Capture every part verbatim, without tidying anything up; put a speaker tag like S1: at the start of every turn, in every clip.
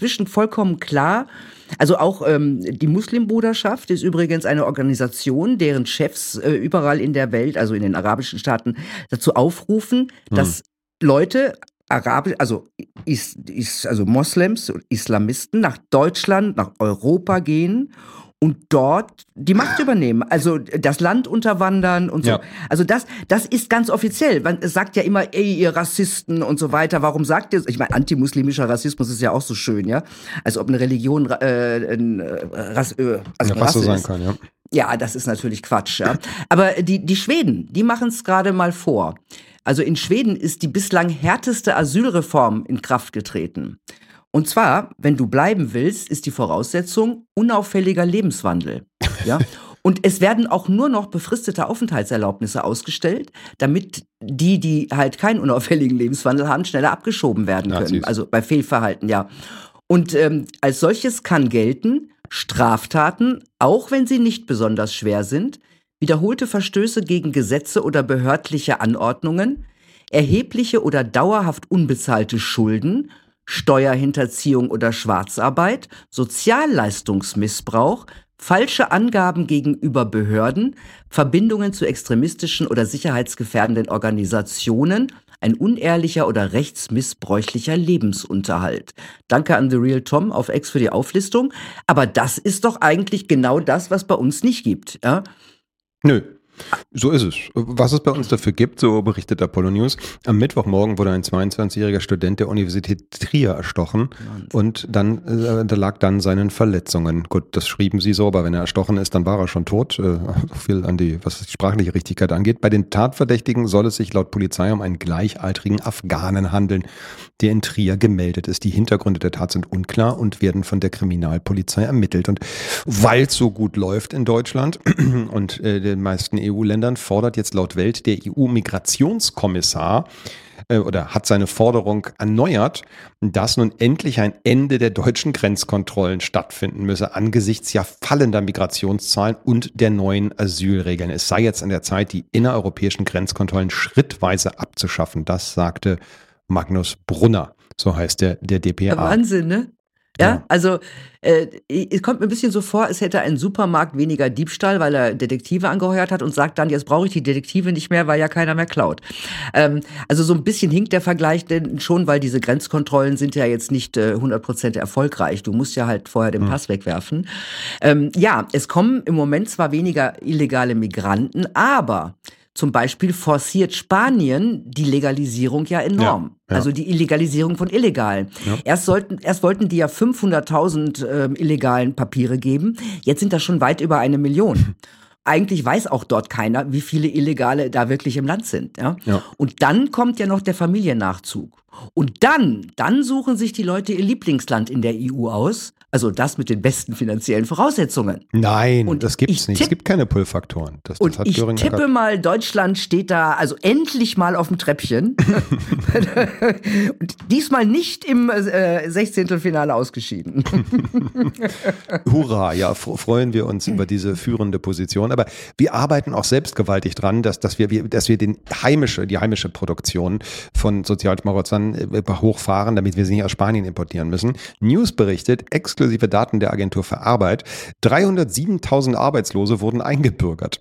S1: inzwischen vollkommen klar. Also auch ähm, die Muslimbruderschaft ist übrigens eine Organisation, deren Chefs äh, überall in der Welt, also in den arabischen Staaten, dazu aufrufen, hm. dass Leute, Arabisch, also, is, is, also Moslems und Islamisten nach Deutschland, nach Europa gehen und dort die Macht übernehmen, also das Land unterwandern und so. Ja. Also das, das ist ganz offiziell. Man sagt ja immer, ey, ihr Rassisten und so weiter. Warum sagt ihr das? Ich meine, antimuslimischer Rassismus ist ja auch so schön, ja. Als ob eine Religion äh, ein, Rass, äh, also
S2: ja, was so sein kann, ja.
S1: Ja, das ist natürlich Quatsch, ja. Aber die, die Schweden, die machen es gerade mal vor. Also in Schweden ist die bislang härteste Asylreform in Kraft getreten. Und zwar, wenn du bleiben willst, ist die Voraussetzung unauffälliger Lebenswandel. Ja? Und es werden auch nur noch befristete Aufenthaltserlaubnisse ausgestellt, damit die, die halt keinen unauffälligen Lebenswandel haben, schneller abgeschoben werden können. Nazis. Also bei Fehlverhalten, ja. Und ähm, als solches kann gelten, Straftaten, auch wenn sie nicht besonders schwer sind, wiederholte Verstöße gegen Gesetze oder behördliche Anordnungen, erhebliche oder dauerhaft unbezahlte Schulden, Steuerhinterziehung oder Schwarzarbeit, Sozialleistungsmissbrauch, falsche Angaben gegenüber Behörden, Verbindungen zu extremistischen oder sicherheitsgefährdenden Organisationen, ein unehrlicher oder rechtsmissbräuchlicher Lebensunterhalt. Danke an The Real Tom auf X für die Auflistung. Aber das ist doch eigentlich genau das, was bei uns nicht gibt, ja?
S2: Nö. So ist es. Was es bei uns dafür gibt, so berichtet Apollo News, am Mittwochmorgen wurde ein zweiundzwanzigjähriger Student der Universität Trier erstochen und dann äh, da lag dann seinen Verletzungen. Gut, das schrieben sie so, aber wenn er erstochen ist, dann war er schon tot. Äh, so viel an die, was die sprachliche Richtigkeit angeht. Bei den Tatverdächtigen soll es sich laut Polizei um einen gleichaltrigen Afghanen handeln, der in Trier gemeldet ist. Die Hintergründe der Tat sind unklar und werden von der Kriminalpolizei ermittelt. Und weil es so gut läuft in Deutschland und äh, den meisten E U-Ländern, fordert jetzt laut Welt der E U-Migrationskommissar äh, oder hat seine Forderung erneuert, dass nun endlich ein Ende der deutschen Grenzkontrollen stattfinden müsse, angesichts ja fallender Migrationszahlen und der neuen Asylregeln. Es sei jetzt an der Zeit, die innereuropäischen Grenzkontrollen schrittweise abzuschaffen. Das sagte Magnus Brunner, so heißt der, der D P A.
S1: Wahnsinn, ne? Ja, ja. also äh, es kommt mir ein bisschen so vor, es hätte ein Supermarkt weniger Diebstahl, weil er Detektive angeheuert hat und sagt dann, jetzt brauche ich die Detektive nicht mehr, weil ja keiner mehr klaut. Ähm, also so ein bisschen hinkt der Vergleich denn schon, weil diese Grenzkontrollen sind ja jetzt nicht äh, hundert Prozent erfolgreich. Du musst ja halt vorher den hm. Pass wegwerfen. Ähm, ja, es kommen im Moment zwar weniger illegale Migranten, aber zum Beispiel forciert Spanien die Legalisierung ja enorm. Ja, ja. Also die Illegalisierung von Illegalen. Ja. Erst sollten, erst wollten die ja fünfhunderttausend äh, illegalen Papiere geben. Jetzt sind das schon weit über eine Million. Eigentlich weiß auch dort keiner, wie viele Illegale da wirklich im Land sind. Ja? Ja. Und dann kommt ja noch der Familiennachzug. Und dann, dann suchen sich die Leute ihr Lieblingsland in der E U aus. Also das mit den besten finanziellen Voraussetzungen.
S2: Nein, und das gibt's nicht. Tipp, es gibt keine Pull-Faktoren. Das, das
S1: und
S2: hat
S1: ich
S2: Göring
S1: tippe erkannt. mal, Deutschland steht da also endlich mal auf dem Treppchen. Und diesmal nicht im äh, Sechzehntelfinale ausgeschieden.
S2: Hurra, ja, freuen wir uns über diese führende Position. Aber wir arbeiten auch selbst gewaltig dran, dass, dass, wir, dass wir den heimische, die heimische Produktion von Sozialschmarotzern hochfahren, damit wir sie nicht aus Spanien importieren müssen. News berichtet, exklusive Daten der Agentur für Arbeit, dreihundertsiebentausend Arbeitslose wurden eingebürgert.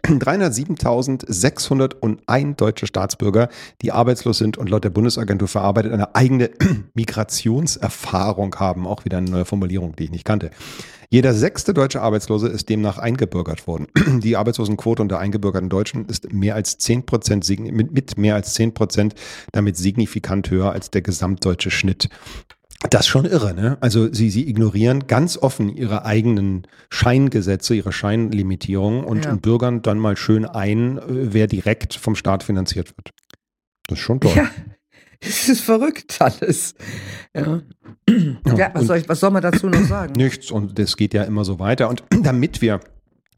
S2: dreihundertsiebentausendsechshunderteins deutsche Staatsbürger, die arbeitslos sind und laut der Bundesagentur für Arbeit eine eigene Migrationserfahrung haben. Auch wieder eine neue Formulierung, die ich nicht kannte. Jeder sechste deutsche Arbeitslose ist demnach eingebürgert worden. Die Arbeitslosenquote unter eingebürgerten Deutschen ist mehr als zehn Prozent, mit, mit mehr als zehn Prozent, damit signifikant höher als der gesamtdeutsche Schnitt. Das ist schon irre, ne? Also sie, sie ignorieren ganz offen ihre eigenen Scheingesetze, ihre Scheinlimitierungen und, ja. und bürgern dann mal schön ein, wer direkt vom Staat finanziert wird. Das ist schon toll.
S1: Ja, es ist verrückt alles. Ja, ja was, soll ich, was soll man dazu noch sagen?
S2: Nichts, und das geht ja immer so weiter. Und damit wir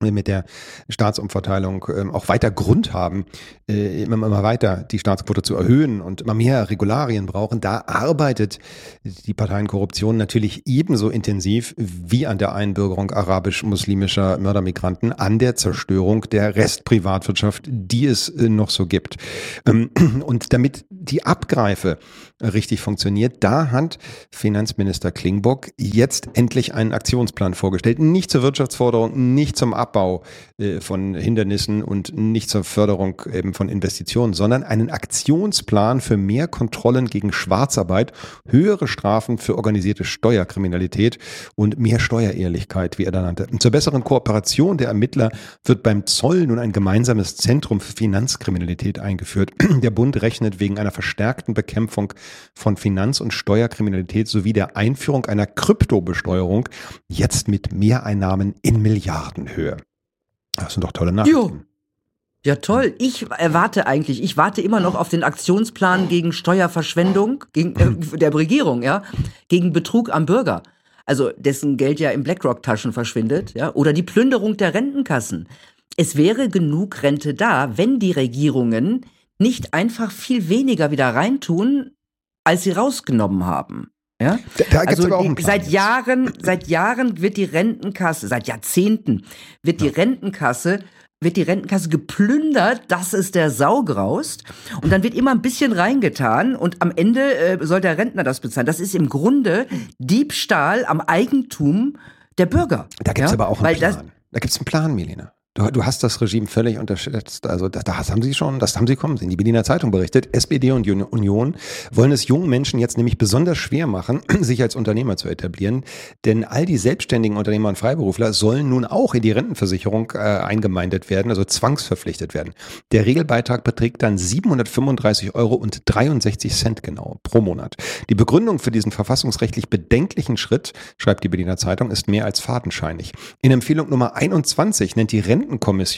S2: mit der Staatsumverteilung ähm, auch weiter Grund haben, äh, immer, immer weiter die Staatsquote zu erhöhen und immer mehr Regularien brauchen, da arbeitet die Parteienkorruption natürlich ebenso intensiv wie an der Einbürgerung arabisch-muslimischer Mördermigranten an der Zerstörung der Restprivatwirtschaft, die es äh, noch so gibt. Ähm, und damit die Abgreife richtig funktioniert, da hat Finanzminister Klingbock jetzt endlich einen Aktionsplan vorgestellt. Nicht zur Wirtschaftsförderung, nicht zum Abbau äh, von Hindernissen und nicht zur Förderung eben von Investitionen, sondern einen Aktionsplan für mehr Kontrollen gegen Schwarzarbeit, höhere Strafen für organisierte Steuerkriminalität und mehr Steuerehrlichkeit, wie er da nannte. Und zur besseren Kooperation der Ermittler wird beim Zoll nun ein gemeinsames Zentrum für Finanzkriminalität eingeführt. Der Bund rechnet wegen einer verstärkten Bekämpfung von Finanz- und Steuerkriminalität sowie der Einführung einer Kryptobesteuerung jetzt mit Mehreinnahmen in Milliardenhöhe. Das sind doch tolle Nachrichten.
S1: Jo. Ja, toll. Ich erwarte eigentlich, ich warte immer noch auf den Aktionsplan gegen Steuerverschwendung gegen, äh, der Regierung, ja, gegen Betrug am Bürger. Also dessen Geld ja in BlackRock-Taschen verschwindet, ja, oder die Plünderung der Rentenkassen. Es wäre genug Rente da, wenn die Regierungen nicht einfach viel weniger wieder reintun, als sie rausgenommen haben. Ja?
S2: Da, da gibt's
S1: also
S2: aber auch
S1: die,
S2: einen Plan
S1: seit
S2: jetzt.
S1: Jahren, seit Jahren wird die Rentenkasse, seit Jahrzehnten wird die
S2: Ja.
S1: Rentenkasse, wird die Rentenkasse geplündert, dass es der Sau graust. Und dann wird immer ein bisschen reingetan und am Ende äh, soll der Rentner das bezahlen. Das ist im Grunde Diebstahl am Eigentum der Bürger.
S2: Da gibt es
S1: ja?
S2: aber auch einen
S1: Weil
S2: Plan.
S1: das,
S2: Da gibt es einen Plan, Melina. Du, du hast das Regime völlig unterschätzt. Also das, das haben sie schon, das haben sie kommen sehen. Die Berliner Zeitung berichtet, S P D und Union wollen es jungen Menschen jetzt nämlich besonders schwer machen, sich als Unternehmer zu etablieren. Denn all die selbstständigen Unternehmer und Freiberufler sollen nun auch in die Rentenversicherung äh, eingemeindet werden, also zwangsverpflichtet werden. Der Regelbeitrag beträgt dann siebenhundertfünfunddreißig Euro und dreiundsechzig Cent genau pro Monat. Die Begründung für diesen verfassungsrechtlich bedenklichen Schritt, schreibt die Berliner Zeitung, ist mehr als fadenscheinig. In Empfehlung Nummer einundzwanzig nennt die Rentenkommission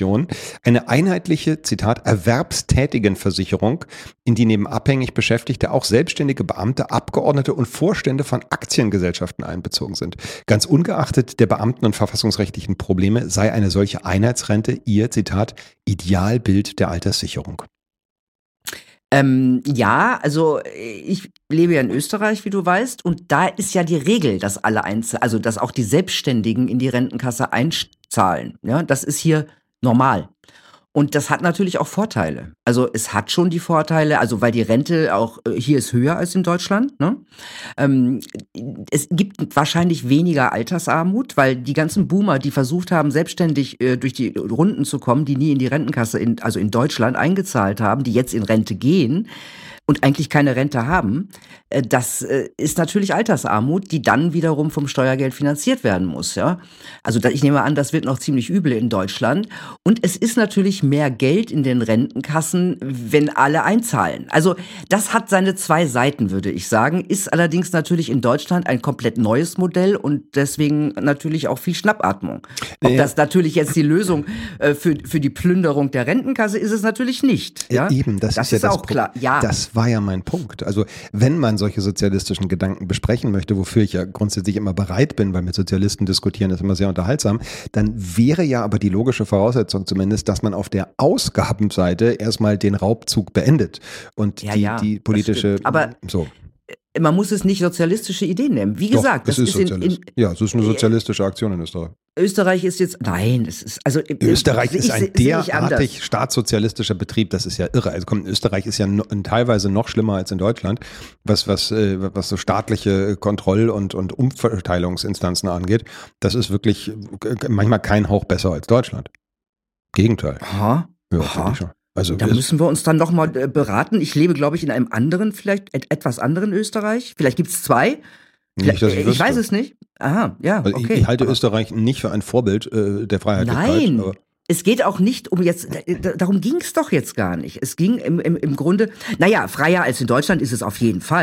S2: eine einheitliche, Zitat, Erwerbstätigenversicherung, in die neben abhängig Beschäftigte auch selbstständige Beamte, Abgeordnete und Vorstände von Aktiengesellschaften einbezogen sind. Ganz ungeachtet der beamten- und verfassungsrechtlichen Probleme sei eine solche Einheitsrente ihr, Zitat, Idealbild der Alterssicherung.
S1: Ähm, ja, also ich lebe ja in Österreich, wie du weißt, und da ist ja die Regel, dass alle einzahlen, also dass auch die Selbstständigen in die Rentenkasse einzahlen. Ja, das ist hier normal. Und das hat natürlich auch Vorteile. Also es hat schon die Vorteile, also weil die Rente auch äh, hier ist höher als in Deutschland. Ne? Ähm, es gibt wahrscheinlich weniger Altersarmut, weil die ganzen Boomer, die versucht haben, selbstständig äh, durch die Runden zu kommen, die nie in die Rentenkasse, in, also in Deutschland eingezahlt haben, die jetzt in Rente gehen und eigentlich keine Rente haben, äh, das äh, ist natürlich Altersarmut, die dann wiederum vom Steuergeld finanziert werden muss. Ja? Also da, ich nehme an, das wird noch ziemlich übel in Deutschland. Und es ist natürlich mehr Geld in den Rentenkassen, wenn alle einzahlen. Also das hat seine zwei Seiten, würde ich sagen, ist allerdings natürlich in Deutschland ein komplett neues Modell und deswegen natürlich auch viel Schnappatmung. Ob
S2: Ja.
S1: das natürlich jetzt die Lösung äh, für, für die Plünderung der Rentenkasse ist, es natürlich nicht. Ja?
S2: Eben, das,
S1: das
S2: ist, ja
S1: ist
S2: das
S1: auch klar. Ja.
S2: Das war ja mein Punkt. Also wenn man solche sozialistischen Gedanken besprechen möchte, wofür ich ja grundsätzlich immer bereit bin, weil mit Sozialisten diskutieren ist immer sehr unterhaltsam, dann wäre ja aber die logische Voraussetzung zumindest, dass man auf der Ausgabenseite erstmal den Raubzug beendet und
S1: Ja,
S2: die,
S1: ja,
S2: die
S1: das
S2: politische,
S1: stimmt. Aber
S2: so.
S1: man muss es nicht sozialistische Ideen nennen. Wie
S2: Doch,
S1: gesagt,
S2: es
S1: das
S2: ist
S1: ist in,
S2: Sozialist.
S1: in
S2: Ja, es ist eine sozialistische Aktion in Österreich.
S1: Österreich ist jetzt, nein, es ist, also
S2: Österreich
S1: ich,
S2: ist ein
S1: ich, ich, ich
S2: derartig staatssozialistischer Betrieb, das ist ja irre. Also komm, Österreich ist ja no, teilweise noch schlimmer als in Deutschland, was, was, äh, was so staatliche Kontroll- und, und Umverteilungsinstanzen angeht. Das ist wirklich manchmal kein Hauch besser als Deutschland. Gegenteil.
S1: Aha,
S2: Ja,
S1: aha.
S2: finde ich schon. Also
S1: Da
S2: ist-
S1: müssen wir uns dann nochmal äh, beraten. Ich lebe, glaube ich, in einem anderen, vielleicht et etwas anderen Österreich. Vielleicht gibt es zwei.
S2: Nicht, dass ich
S1: ich
S2: wüsste.
S1: weiß es nicht. Aha, ja,
S2: Also
S1: okay.
S2: ich, ich halte
S1: Aber-
S2: Österreich nicht für ein Vorbild äh, der Freiheitlichkeit.
S1: Nein,
S2: Aber
S1: es geht auch nicht um jetzt, da- darum ging es doch jetzt gar nicht. Es ging im, im, im Grunde, naja, freier als in Deutschland ist es auf jeden Fall.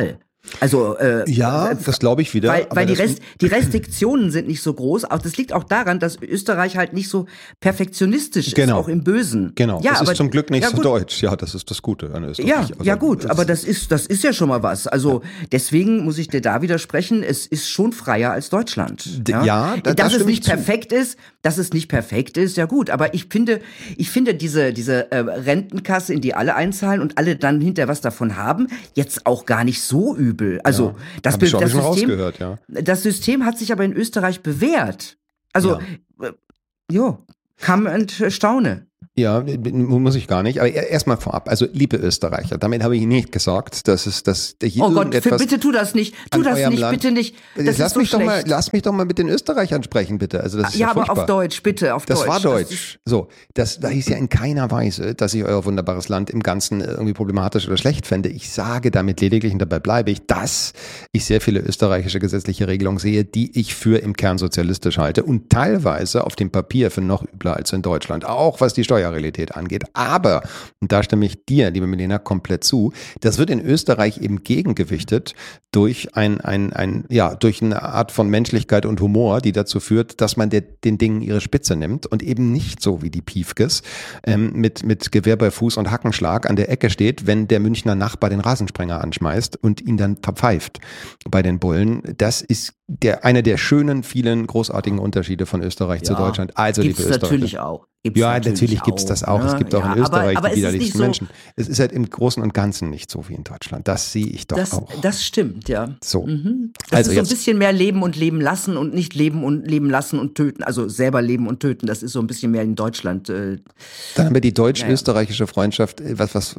S1: Also äh,
S2: ja,
S1: äh,
S2: das glaube ich wieder.
S1: Weil, weil die,
S2: das,
S1: Rest, die Restriktionen sind nicht so groß. Auch das liegt auch daran, dass Österreich halt nicht so perfektionistisch
S2: genau.
S1: ist, auch im Bösen.
S2: Genau,
S1: ja,
S2: das
S1: aber,
S2: ist zum Glück nicht
S1: ja,
S2: so deutsch. Ja, das ist das Gute an Österreich.
S1: Ja,
S2: also,
S1: ja gut,
S2: das
S1: aber das ist, das ist ja schon mal was. Also deswegen muss ich dir da widersprechen, es ist schon freier als Deutschland.
S2: D-
S1: Ja,
S2: ja da,
S1: dass
S2: da
S1: es nicht
S2: zu.
S1: perfekt ist, dass es nicht perfekt ist, ja gut. Aber ich finde, ich finde diese, diese äh, Rentenkasse, in die alle einzahlen und alle dann hinterher was davon haben, jetzt auch gar nicht so übel. Also
S2: Ja,
S1: das,
S2: hab ich schon,
S1: das,
S2: hab ich schon
S1: System,
S2: rausgehört, ja.
S1: das System hat sich aber in Österreich bewährt. Also,
S2: Ja.
S1: äh, jo, kann und staune.
S2: Ja, muss ich gar nicht. Aber erstmal vorab, also liebe Österreicher, damit habe ich nicht gesagt, dass es dass hier
S1: Oh Gott, für, bitte tu das nicht. Tu das nicht,
S2: Land,
S1: bitte nicht. Das
S2: lass
S1: ist so
S2: mich
S1: schlecht.
S2: doch mal, lass mich doch mal mit den Österreichern sprechen, bitte. Also das ist ja,
S1: ja, aber
S2: furchtbar.
S1: auf Deutsch, bitte, auf
S2: das
S1: Deutsch.
S2: War Deutsch.
S1: Das ist
S2: so, das, da hieß ja in keiner Weise, dass ich euer wunderbares Land im Ganzen irgendwie problematisch oder schlecht fände. Ich sage damit lediglich, und dabei bleibe ich, dass ich sehr viele österreichische gesetzliche Regelungen sehe, die ich für im Kern sozialistisch halte und teilweise auf dem Papier für noch übler als in Deutschland, auch was die Steuerrealität angeht. Aber, und da stimme ich dir, liebe Milena, komplett zu, das wird in Österreich eben gegengewichtet durch ein, ein, ein, ja, durch eine Art von Menschlichkeit und Humor, die dazu führt, dass man der, den Dingen ihre Spitze nimmt und eben nicht so wie die Piefkes ähm, mit, mit Gewehr bei Fuß und Hackenschlag an der Ecke steht, wenn der Münchner Nachbar den Rasensprenger anschmeißt und ihn dann verpfeift bei den Bullen. Das ist der, einer der schönen, vielen großartigen Unterschiede von Österreich
S1: ja,
S2: zu Deutschland. Also,
S1: gibt's
S2: liebe Österreicher.
S1: natürlich auch. Gibt's
S2: ja,
S1: natürlich,
S2: natürlich gibt es das auch.
S1: Ne?
S2: Es gibt auch
S1: ja,
S2: in Österreich
S1: aber, aber
S2: die widerlichsten
S1: so,
S2: Menschen. Es ist halt im Großen und Ganzen nicht so wie in Deutschland. Das sehe ich doch
S1: das,
S2: auch.
S1: Das stimmt, ja.
S2: So.
S1: Mhm. Das
S2: Also
S1: ist so
S2: jetzt,
S1: ein bisschen mehr leben und leben lassen und nicht leben und leben lassen und töten. Also selber leben und töten. Das ist so ein bisschen mehr in Deutschland. Äh,
S2: dann haben wir die deutsch-österreichische Freundschaft, was, was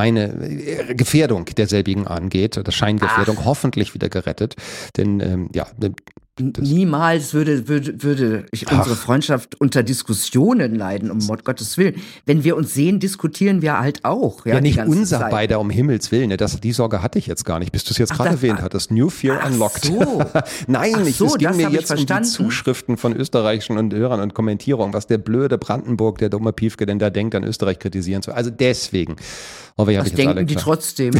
S2: meine Gefährdung derselbigen angeht, oder Scheingefährdung, Ach. hoffentlich wieder gerettet. Denn, ähm, ja,
S1: Das Niemals würde, würde, würde ich unsere Freundschaft unter Diskussionen leiden, um Gottes Willen. Wenn wir uns sehen, diskutieren wir halt auch. Ja,
S2: ja nicht unser
S1: Zeit.
S2: beider, um Himmels Willen. Ne? Das, die Sorge hatte ich jetzt gar nicht, bis du es jetzt gerade erwähnt hattest. New Fear
S1: ach
S2: Unlocked.
S1: So.
S2: Nein,
S1: ach
S2: ich,
S1: so,
S2: es ging mir jetzt
S1: um
S2: die Zuschriften von österreichischen und Hörern und Kommentierungen, was der blöde Brandenburg, der dumme Piefke denn da denkt, an Österreich kritisieren zu. Also deswegen. Hoffe, ich
S1: das
S2: ich jetzt
S1: denken
S2: alle
S1: die
S2: klar.
S1: trotzdem.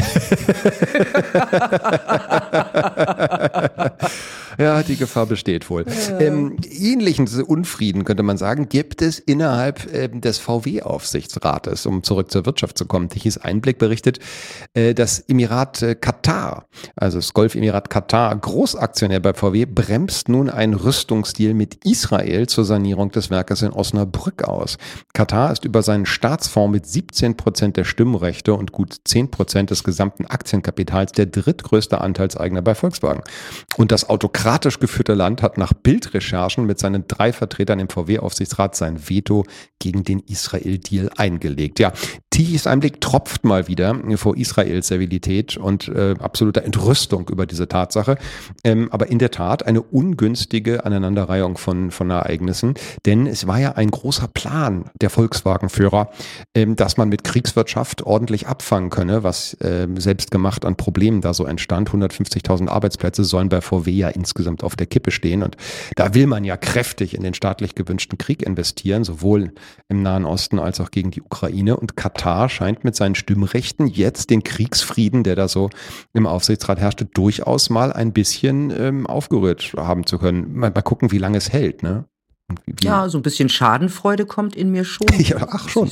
S2: Ja, die Gefahr besteht wohl. Ja. Ähm, ähnlichen Unfrieden, könnte man sagen, gibt es innerhalb äh, des V W-Aufsichtsrates, um zurück zur Wirtschaft zu kommen. Tichys Einblick berichtet, äh, das Emirat äh, Katar, also das Golfemirat Katar, Großaktionär bei V W, bremst nun einen Rüstungsdeal mit Israel zur Sanierung des Werkes in Osnabrück aus. Katar ist über seinen Staatsfonds mit siebzehn Prozent der Stimmrechte und gut zehn Prozent des gesamten Aktienkapitals der drittgrößte Anteilseigner bei Volkswagen. Und das Autokratisch geführte Land hat nach Bildrecherchen mit seinen drei Vertretern im V W-Aufsichtsrat sein Veto gegen den Israel-Deal eingelegt. Ja, Tichys Einblick tropft mal wieder vor Israels Servilität und äh, absoluter Entrüstung über diese Tatsache. Ähm, aber in der Tat eine ungünstige Aneinanderreihung von, von Ereignissen, denn es war ja ein großer Plan der Volkswagen-Führer, ähm, dass man mit Kriegswirtschaft ordentlich abfangen könne, was äh, selbst gemacht an Problemen da so entstand. hundertfünfzigtausend Arbeitsplätze sollen bei V W ja insgesamt auf der Kippe stehen und da will man ja kräftig in den staatlich gewünschten Krieg investieren, sowohl im Nahen Osten als auch gegen die Ukraine, und Katar scheint mit seinen Stimmrechten jetzt den Kriegsfrieden, der da so im Aufsichtsrat herrschte, durchaus mal ein bisschen ähm, aufgerührt haben zu können. Mal, mal gucken, wie lange es hält, ne? Wie?
S1: Ja, so ein bisschen Schadenfreude kommt in mir schon.
S2: Ja, ach schon.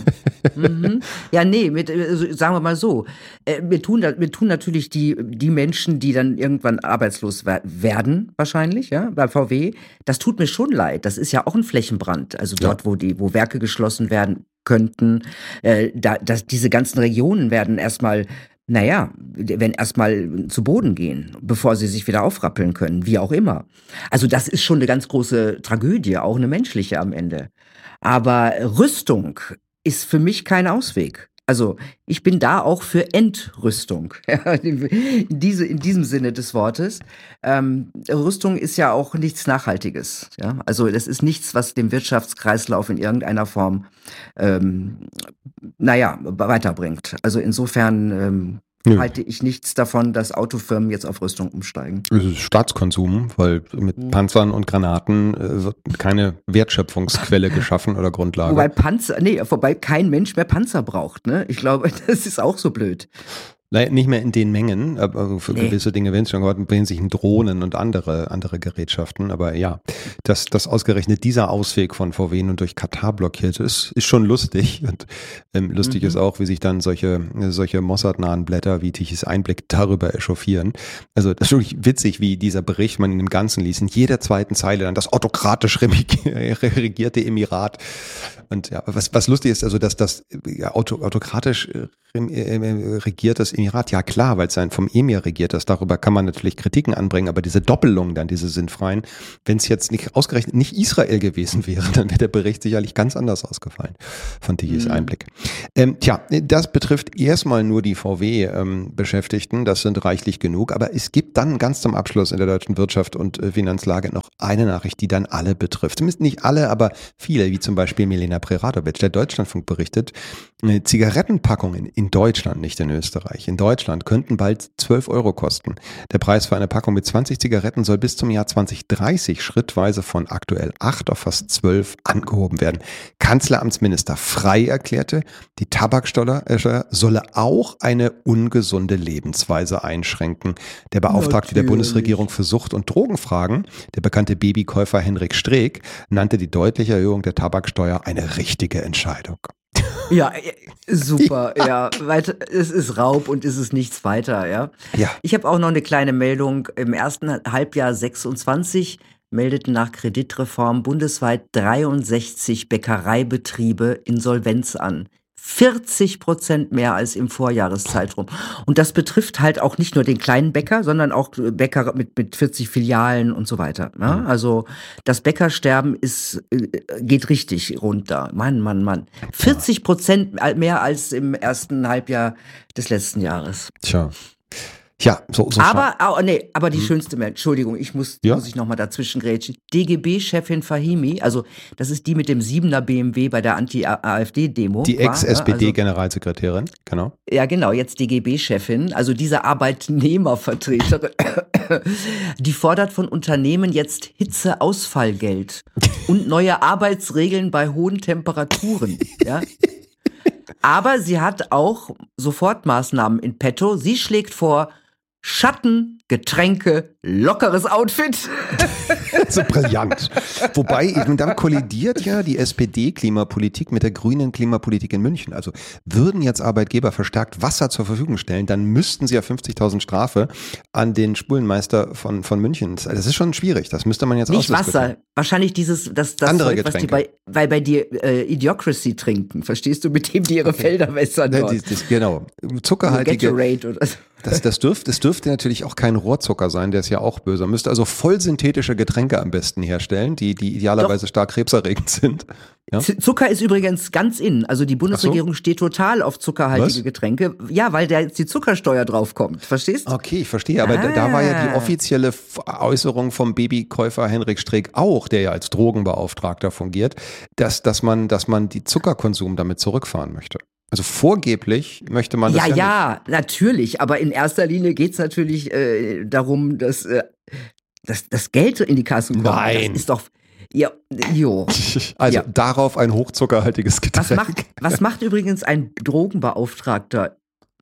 S1: mhm. Ja, nee, mit, also, sagen wir mal so, äh, mir, tun, mir tun natürlich die, die Menschen, die dann irgendwann arbeitslos werden, wahrscheinlich, ja, bei V W, das tut mir schon leid. Das ist ja auch ein Flächenbrand. Also dort, ja. wo die, wo Werke geschlossen werden könnten, äh, da, das, diese ganzen Regionen werden erstmal Naja, wenn erstmal zu Boden gehen, bevor sie sich wieder aufrappeln können, wie auch immer. Also das ist schon eine ganz große Tragödie, auch eine menschliche am Ende. Aber Rüstung ist für mich kein Ausweg. Also ich bin da auch für Entrüstung, in, diese, in diesem Sinne des Wortes. Ähm, Rüstung ist ja auch nichts Nachhaltiges. Ja? Also das ist nichts, was dem Wirtschaftskreislauf in irgendeiner Form ähm, naja, weiterbringt. Also insofern ähm, Nö. halte ich nichts davon, dass Autofirmen jetzt auf Rüstung umsteigen.
S2: Es ist Staatskonsum, weil mit mhm. Panzern und Granaten äh, wird keine Wertschöpfungsquelle geschaffen oder Grundlage.
S1: Wobei Panzer, nee, wobei kein Mensch mehr Panzer braucht, ne? Ich glaube, das ist auch so blöd.
S2: Nein, nicht mehr in den Mengen, aber für
S1: Nee.
S2: gewisse Dinge werden es schon gehört, bringen sich Drohnen und andere, andere Gerätschaften. Aber ja, dass, dass ausgerechnet dieser Ausweg von V W nun durch Katar blockiert ist, ist schon lustig. Und ähm, lustig
S1: Mhm.
S2: ist auch, wie sich dann solche, solche Mossad-nahen Blätter wie Tichys Einblick darüber echauffieren. Also das ist wirklich witzig, wie dieser Bericht man in dem Ganzen liest. In jeder zweiten Zeile dann das autokratisch regierte Emirat. Und ja, was, was lustig ist, also dass das ja, auto, autokratisch regiert das Emirat, ja klar, weil es ein vom Emir regiert ist, darüber kann man natürlich Kritiken anbringen, aber diese Doppelung dann, diese sinnfreien, wenn es jetzt nicht ausgerechnet nicht Israel gewesen wäre, dann wäre der Bericht sicherlich ganz anders ausgefallen von Tichys
S1: Mhm.
S2: Einblick. Ähm, tja, das betrifft erstmal nur die V W-Beschäftigten, ähm, das sind reichlich genug, aber es gibt dann ganz zum Abschluss in der deutschen Wirtschaft und äh, Finanzlage noch eine Nachricht, die dann alle betrifft. Zumindest nicht alle, aber viele, wie zum Beispiel Milena Preradovic. Der Deutschlandfunk berichtet, äh, Zigarettenpackungen in Deutschland, nicht in Österreich, in Deutschland könnten bald zwölf Euro kosten. Der Preis für eine Packung mit zwanzig Zigaretten soll bis zum Jahr zwanzig dreißig schrittweise von aktuell acht auf fast zwölf angehoben werden. Kanzleramtsminister Frey erklärte, die Tabaksteuer solle auch eine ungesunde Lebensweise einschränken. Der Beauftragte der
S1: Natürlich.
S2: Bundesregierung für Sucht- und Drogenfragen, der bekannte Babykäufer Henrik Streeck, nannte die deutliche Erhöhung der Tabaksteuer eine richtige Entscheidung.
S1: Ja, äh, super, ja. Weiter, es ist Raub und es ist nichts weiter, ja.
S2: Ja.
S1: Ich habe auch noch eine kleine Meldung. Im ersten Halbjahr sechsundzwanzig meldeten nach Kreditreform bundesweit dreiundsechzig Bäckereibetriebe Insolvenz an. vierzig Prozent mehr als im Vorjahreszeitraum. Und das betrifft halt auch nicht nur den kleinen Bäcker, sondern auch Bäcker mit, mit vierzig Filialen und so weiter. Ja?
S2: Mhm.
S1: Also das Bäckersterben ist, äh, geht richtig runter. Mann, Mann, Mann. vierzig Prozent mehr als im ersten Halbjahr des letzten Jahres.
S2: Tja. Ja, so, so
S1: Aber, oh, nee, aber die schönste Meldung, Entschuldigung, ich muss,
S2: Ja.
S1: muss ich nochmal dazwischen grätschen. D G B-Chefin Fahimi, also das ist die mit dem siebener B M W bei der Anti-AfD-Demo.
S2: Die
S1: war, ne?
S2: Ex-S P
S1: Also,
S2: D-Generalsekretärin, genau.
S1: ja, genau, jetzt D G B-Chefin, also diese Arbeitnehmervertreterin, die fordert von Unternehmen jetzt Hitzeausfallgeld und neue Arbeitsregeln bei hohen Temperaturen. Ja? Aber sie hat auch Sofortmaßnahmen in petto. Sie schlägt vor Schatten, Getränke, lockeres Outfit.
S2: So brillant. Wobei, ich meine, damit kollidiert ja die S P D-Klimapolitik mit der grünen Klimapolitik in München. Also würden jetzt Arbeitgeber verstärkt Wasser zur Verfügung stellen, dann müssten sie ja fünfzigtausend Strafe an den Spulenmeister von, von München. Das ist schon schwierig, das müsste man jetzt
S1: Nicht
S2: ausdiskutieren.
S1: Wasser, wahrscheinlich dieses, das, das
S2: Andere
S1: Zeug, was die
S2: Getränke.
S1: bei, weil bei dir äh, Idiocracy trinken, verstehst du, mit dem die ihre Felder wässern
S2: Ne,
S1: dort.
S2: die, das, genau. Zuckerhaltige.
S1: Gatorade oder so.
S2: Das, das, dürfte, das dürfte natürlich auch kein Rohrzucker sein, der ist ja auch böse. Man müsste also voll synthetische Getränke am besten herstellen, die, die idealerweise stark krebserregend sind. Ja?
S1: Z- Zucker ist übrigens ganz in. Also die Bundesregierung steht total auf zuckerhaltige
S2: Was?
S1: Getränke. Ja, weil da jetzt die Zuckersteuer draufkommt. Verstehst du?
S2: Okay, ich verstehe. Aber da, da war ja die
S1: Ah.
S2: offizielle F- Äußerung vom Babykäufer Henrik Streeck auch, der ja als Drogenbeauftragter fungiert, dass, dass, man, dass man die Zuckerkonsum damit zurückfahren möchte. Also vorgeblich möchte man das
S1: Ja,
S2: ja,
S1: ja, natürlich. Aber in erster Linie geht's natürlich äh, darum, dass, äh, dass das Geld in die Kassen kommt.
S2: Nein.
S1: Das ist doch. Ja, jo.
S2: nicht. Also
S1: Ja.
S2: darauf ein hochzuckerhaltiges Getränk.
S1: Was macht, was macht übrigens ein Drogenbeauftragter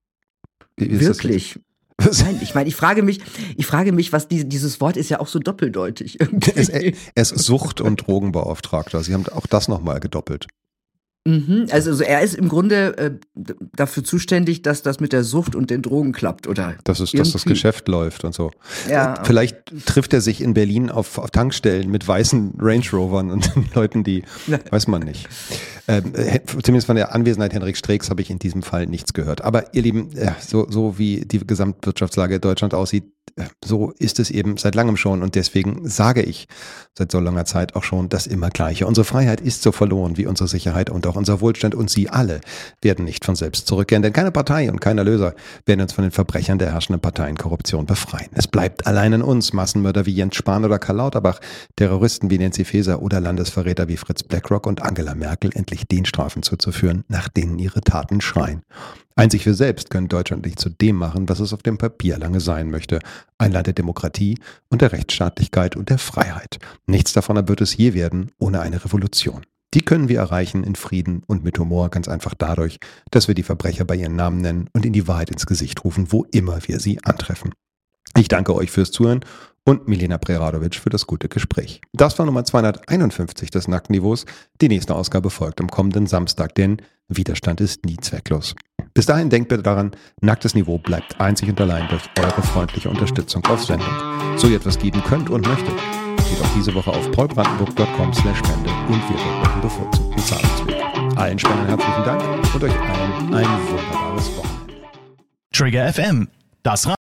S2: Wie ist das
S1: wirklich?
S2: jetzt?
S1: Nein, ich meine, ich frage mich, ich frage mich, was die, dieses Wort ist ja auch so doppeldeutig.
S2: Er ist,
S1: irgendwie.
S2: er ist Sucht- und Drogenbeauftragter. Sie haben auch das nochmal gedoppelt.
S1: Mhm, also, also er ist im Grunde äh, d- dafür zuständig, dass das mit der Sucht und den Drogen klappt, oder?
S2: Dass, es, dass das
S1: Irgendwie.
S2: Geschäft läuft und so.
S1: Ja.
S2: Äh, Vielleicht trifft er sich in Berlin auf, auf Tankstellen mit weißen Range Rovern und Leuten, die, weiß man nicht. Ähm, äh, zumindest von der Anwesenheit Henrik Streecks habe ich in diesem Fall nichts gehört. Aber ihr Lieben, ja, so, so wie die Gesamtwirtschaftslage in Deutschland aussieht, äh, so ist es eben seit langem schon. Und deswegen sage ich seit so langer Zeit auch schon das immer Gleiche. Unsere Freiheit ist so verloren wie unsere Sicherheit und auch unser Wohlstand, und Sie alle werden nicht von selbst zurückkehren, denn keine Partei und kein Erlöser werden uns von den Verbrechern der herrschenden Parteienkorruption befreien. Es bleibt allein an uns, Massenmörder wie Jens Spahn oder Karl Lauterbach, Terroristen wie Nancy Faeser oder Landesverräter wie Fritz Blackrock und Angela Merkel endlich den Strafen zuzuführen, nach denen ihre Taten schreien. Einzig wir selbst können Deutschland nicht zu dem machen, was es auf dem Papier lange sein möchte. Ein Land der Demokratie und der Rechtsstaatlichkeit und der Freiheit. Nichts davon wird es je werden ohne eine Revolution. Die können wir erreichen in Frieden und mit Humor ganz einfach dadurch, dass wir die Verbrecher bei ihren Namen nennen und ihnen die Wahrheit ins Gesicht rufen, wo immer wir sie antreffen. Ich danke euch fürs Zuhören und Milena Preradovic für das gute Gespräch. Das war Nummer zweihunderteinundfünfzig des Nacktniveaus. Die nächste Ausgabe folgt am kommenden Samstag, denn Widerstand ist nie zwecklos. Bis dahin denkt bitte daran, Nacktes Niveau bleibt einzig und allein durch eure freundliche Unterstützung auf Sendung. So ihr etwas geben könnt und möchtet, geht auch diese Woche auf paulbrandenburg punkt com slash spende und wählt euren bevorzugten Zahlungsweg. Allen Spendern herzlichen Dank und euch allen ein wunderbares Wochenende.
S3: Trigger F M, das Radio.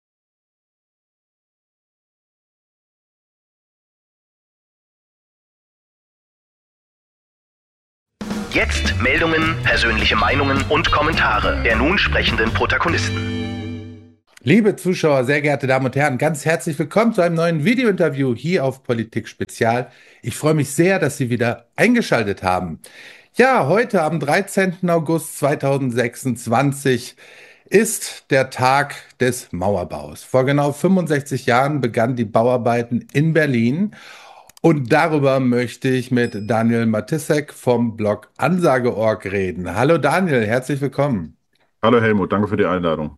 S4: Jetzt Meldungen, persönliche Meinungen und Kommentare der nun sprechenden Protagonisten.
S5: Liebe Zuschauer, sehr geehrte Damen und Herren, ganz herzlich willkommen zu einem neuen Videointerview hier auf Politik Spezial. Ich freue mich sehr, dass Sie wieder eingeschaltet haben. Ja, heute am dreizehnten August zweitausendsechsundzwanzig ist der Tag des Mauerbaus. Vor genau fünfundsechzig Jahren begannen die Bauarbeiten in Berlin. Und darüber möchte ich mit Daniel Matissek vom Blog Ansage punkt org reden. Hallo Daniel, herzlich willkommen.
S6: Hallo Helmut, danke für die Einladung.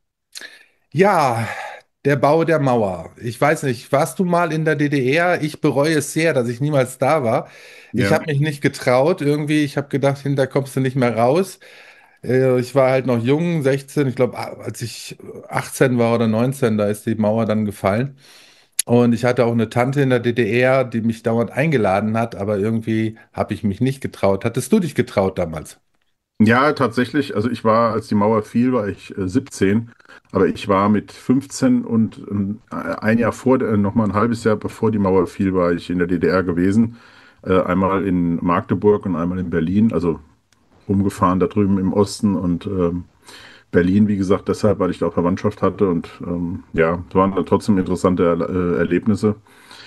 S5: Ja, der Bau der Mauer. Ich weiß nicht, warst du mal in der D D R? Ich bereue es sehr, dass ich niemals da war. Ich
S6: Ja.
S5: habe mich nicht getraut irgendwie. Ich habe gedacht, hinterher kommst du nicht mehr raus. Äh, Ich war halt noch jung, sechzehn. Ich glaube, als ich achtzehn war oder neunzehn, da ist die Mauer dann gefallen. Und ich hatte auch eine Tante in der D D R, die mich dauernd eingeladen hat, aber irgendwie habe ich mich nicht getraut. Hattest du dich getraut damals?
S6: Ja, tatsächlich. Also ich war, als die Mauer fiel, war ich äh, siebzehn, aber ich war mit fünfzehn und ähm, ein Jahr vor, äh, noch mal ein halbes Jahr bevor die Mauer fiel, war ich in der D D R gewesen. Äh, einmal in Magdeburg und einmal in Berlin, also rumgefahren da drüben im Osten und ähm, Berlin, wie gesagt, deshalb, weil ich da auch Verwandtschaft hatte und ähm, ja, es waren dann trotzdem interessante äh, Erlebnisse.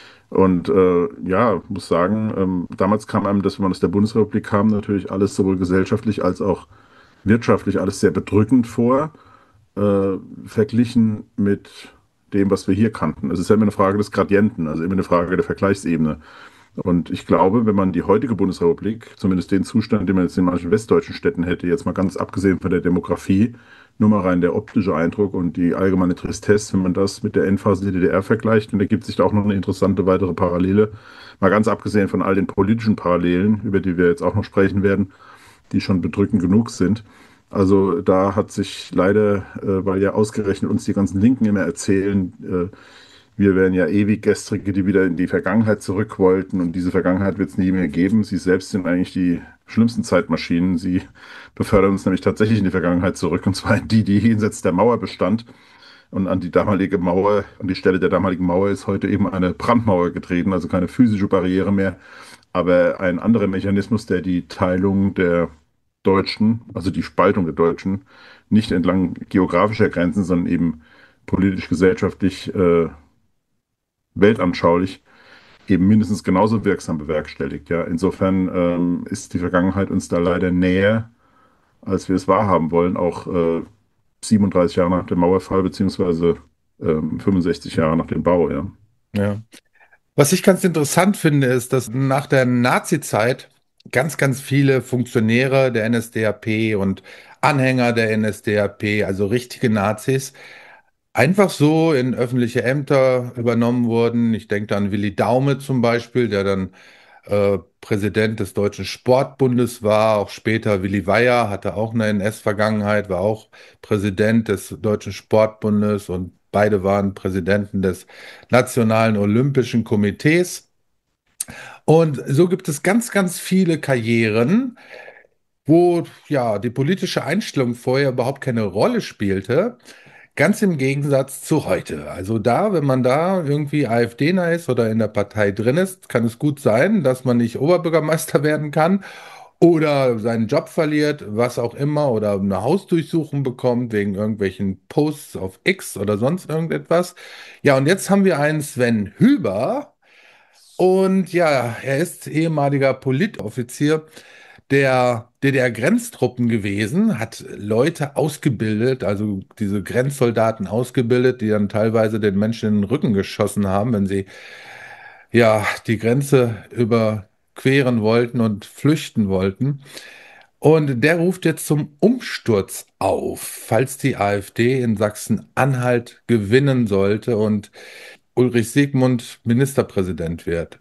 S6: Und äh, ja, muss sagen, ähm, damals kam einem, dass wenn man aus der Bundesrepublik kam, natürlich alles sowohl gesellschaftlich als auch wirtschaftlich alles sehr bedrückend vor, äh, verglichen mit dem, was wir hier kannten. Es ist ja immer eine Frage des Gradienten, also immer eine Frage der Vergleichsebene. Und ich glaube, wenn man die heutige Bundesrepublik, zumindest den Zustand, den man jetzt in manchen westdeutschen Städten hätte, jetzt mal ganz abgesehen von der Demografie, nur mal rein der optische Eindruck und die allgemeine Tristesse, wenn man das mit der Endphase der D D R vergleicht, und da gibt sich da auch noch eine interessante weitere Parallele, mal ganz abgesehen von all den politischen Parallelen, über die wir jetzt auch noch sprechen werden, die schon bedrückend genug sind. Also da hat sich leider, äh, weil ja ausgerechnet uns die ganzen Linken immer erzählen, äh, wir wären ja ewig Gestrige, die wieder in die Vergangenheit zurück wollten und diese Vergangenheit wird es nie mehr geben. Sie selbst sind eigentlich die schlimmsten Zeitmaschinen. Sie befördern uns nämlich tatsächlich in die Vergangenheit zurück und zwar in die, die jenseits der Mauer bestand. Und an die damalige Mauer, an die Stelle der damaligen Mauer ist heute eben eine Brandmauer getreten, also keine physische Barriere mehr, aber ein anderer Mechanismus, der die Teilung der Deutschen, also die Spaltung der Deutschen, nicht entlang geografischer Grenzen, sondern eben politisch-gesellschaftlich äh, weltanschaulich eben mindestens genauso wirksam bewerkstelligt. Ja, insofern ähm, ist die Vergangenheit uns da leider näher, als wir es wahrhaben wollen, auch äh, siebenunddreißig Jahre nach dem Mauerfall, beziehungsweise ähm, fünfundsechzig Jahre nach dem Bau, ja.
S5: Ja. Was ich ganz interessant finde, ist, dass nach der Nazi-Zeit ganz, ganz viele Funktionäre der N S D A P und Anhänger der N S D A P, also richtige Nazis, einfach so in öffentliche Ämter übernommen wurden. Ich denke an Willi Daume zum Beispiel, der dann äh, Präsident des Deutschen Sportbundes war. Auch später Willi Weyer hatte auch eine N S-Vergangenheit, war auch Präsident des Deutschen Sportbundes und beide waren Präsidenten des Nationalen Olympischen Komitees. Und so gibt es ganz, ganz viele Karrieren, wo ja die politische Einstellung vorher überhaupt keine Rolle spielte. Ganz im Gegensatz zu heute. Also da, wenn man da irgendwie AfDler ist oder in der Partei drin ist, kann es gut sein, dass man nicht Oberbürgermeister werden kann oder seinen Job verliert, was auch immer, oder eine Hausdurchsuchung bekommt wegen irgendwelchen Posts auf X oder sonst irgendetwas. Ja, und jetzt haben wir einen Sven Hüber und ja, er ist ehemaliger Politoffizier der D D R-Grenztruppen gewesen, hat Leute ausgebildet, also diese Grenzsoldaten ausgebildet, die dann teilweise den Menschen in den Rücken geschossen haben, wenn sie ja die Grenze queren wollten und flüchten wollten. Und der ruft jetzt zum Umsturz auf, falls die AfD in Sachsen-Anhalt gewinnen sollte und Ulrich Siegmund Ministerpräsident wird.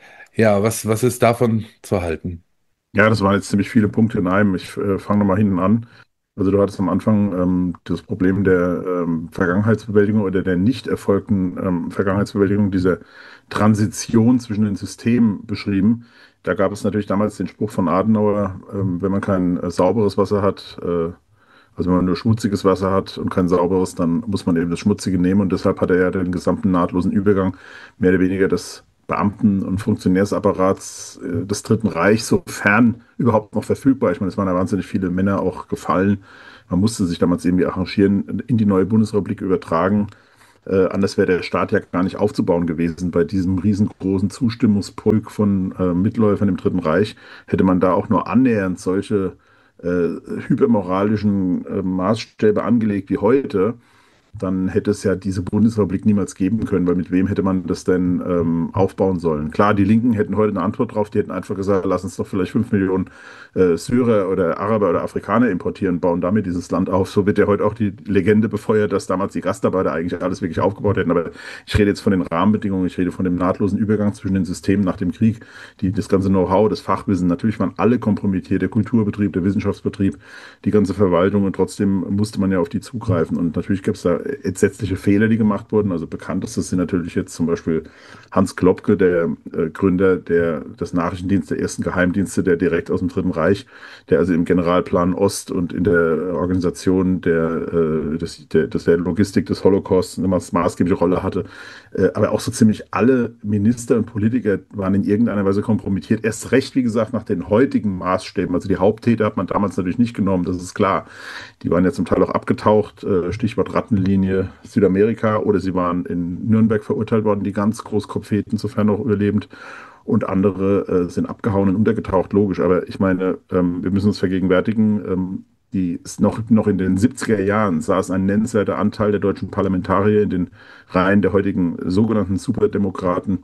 S5: Ja, was, was ist davon zu halten?
S6: Ja, das waren jetzt ziemlich viele Punkte in einem. Ich äh, fange nochmal hinten an. Also du hattest am Anfang ähm, das Problem der ähm, Vergangenheitsbewältigung oder der nicht erfolgten ähm, Vergangenheitsbewältigung, dieser Transition zwischen den Systemen beschrieben. Da gab es natürlich damals den Spruch von Adenauer, ähm, wenn man kein äh, sauberes Wasser hat, äh, also wenn man nur schmutziges Wasser hat und kein sauberes, dann muss man eben das Schmutzige nehmen. Und deshalb hat er ja den gesamten nahtlosen Übergang mehr oder weniger des Beamten- und Funktionärsapparats äh, des Dritten Reichs, sofern überhaupt noch verfügbar. Ich meine, es waren ja wahnsinnig viele Männer auch gefallen. Man musste sich damals irgendwie arrangieren, in die neue Bundesrepublik übertragen. Äh, anders wäre der Staat ja gar nicht aufzubauen gewesen. Bei diesem riesengroßen Zustimmungspulk von äh, Mitläufern im Dritten Reich hätte man da auch nur annähernd solche äh, hypermoralischen äh, Maßstäbe angelegt wie heute, dann hätte es ja diese Bundesrepublik niemals geben können, weil mit wem hätte man das denn ähm, aufbauen sollen? Klar, die Linken hätten heute eine Antwort drauf, die hätten einfach gesagt, lass uns doch vielleicht fünf Millionen äh, Syrer oder Araber oder Afrikaner importieren, bauen damit dieses Land auf. So wird ja heute auch die Legende befeuert, dass damals die Gastarbeiter eigentlich alles wirklich aufgebaut hätten. Aber ich rede jetzt von den Rahmenbedingungen, ich rede von dem nahtlosen Übergang zwischen den Systemen nach dem Krieg, die, das ganze Know-how, das Fachwissen. Natürlich waren alle kompromittiert, der Kulturbetrieb, der Wissenschaftsbetrieb, die ganze Verwaltung, und trotzdem musste man ja auf die zugreifen. Und natürlich gab es da entsetzliche Fehler, die gemacht wurden. Also bekanntestes sind natürlich jetzt zum Beispiel Hans Klopke, der äh, Gründer der, des Nachrichtendienstes, der ersten Geheimdienste, der direkt aus dem Dritten Reich, der also im Generalplan Ost und in der Organisation der, äh, des, der, des, der Logistik des Holocaust eine maßgebliche Rolle hatte. Äh, aber auch so ziemlich alle Minister und Politiker waren in irgendeiner Weise kompromittiert. Erst recht, wie gesagt, nach den heutigen Maßstäben. Also die Haupttäter hat man damals natürlich nicht genommen, das ist klar. Die waren ja zum Teil auch abgetaucht, äh, Stichwort Rattenlinie Südamerika, oder sie waren in Nürnberg verurteilt worden, die ganz Großkopfeten, insofern noch überlebend, und andere äh, sind abgehauen und untergetaucht, logisch. Aber ich meine, ähm, wir müssen uns vergegenwärtigen, ähm, die ist noch, noch in den siebziger Jahren saß ein nennenswerter Anteil der deutschen Parlamentarier in den Reihen der heutigen sogenannten Superdemokraten,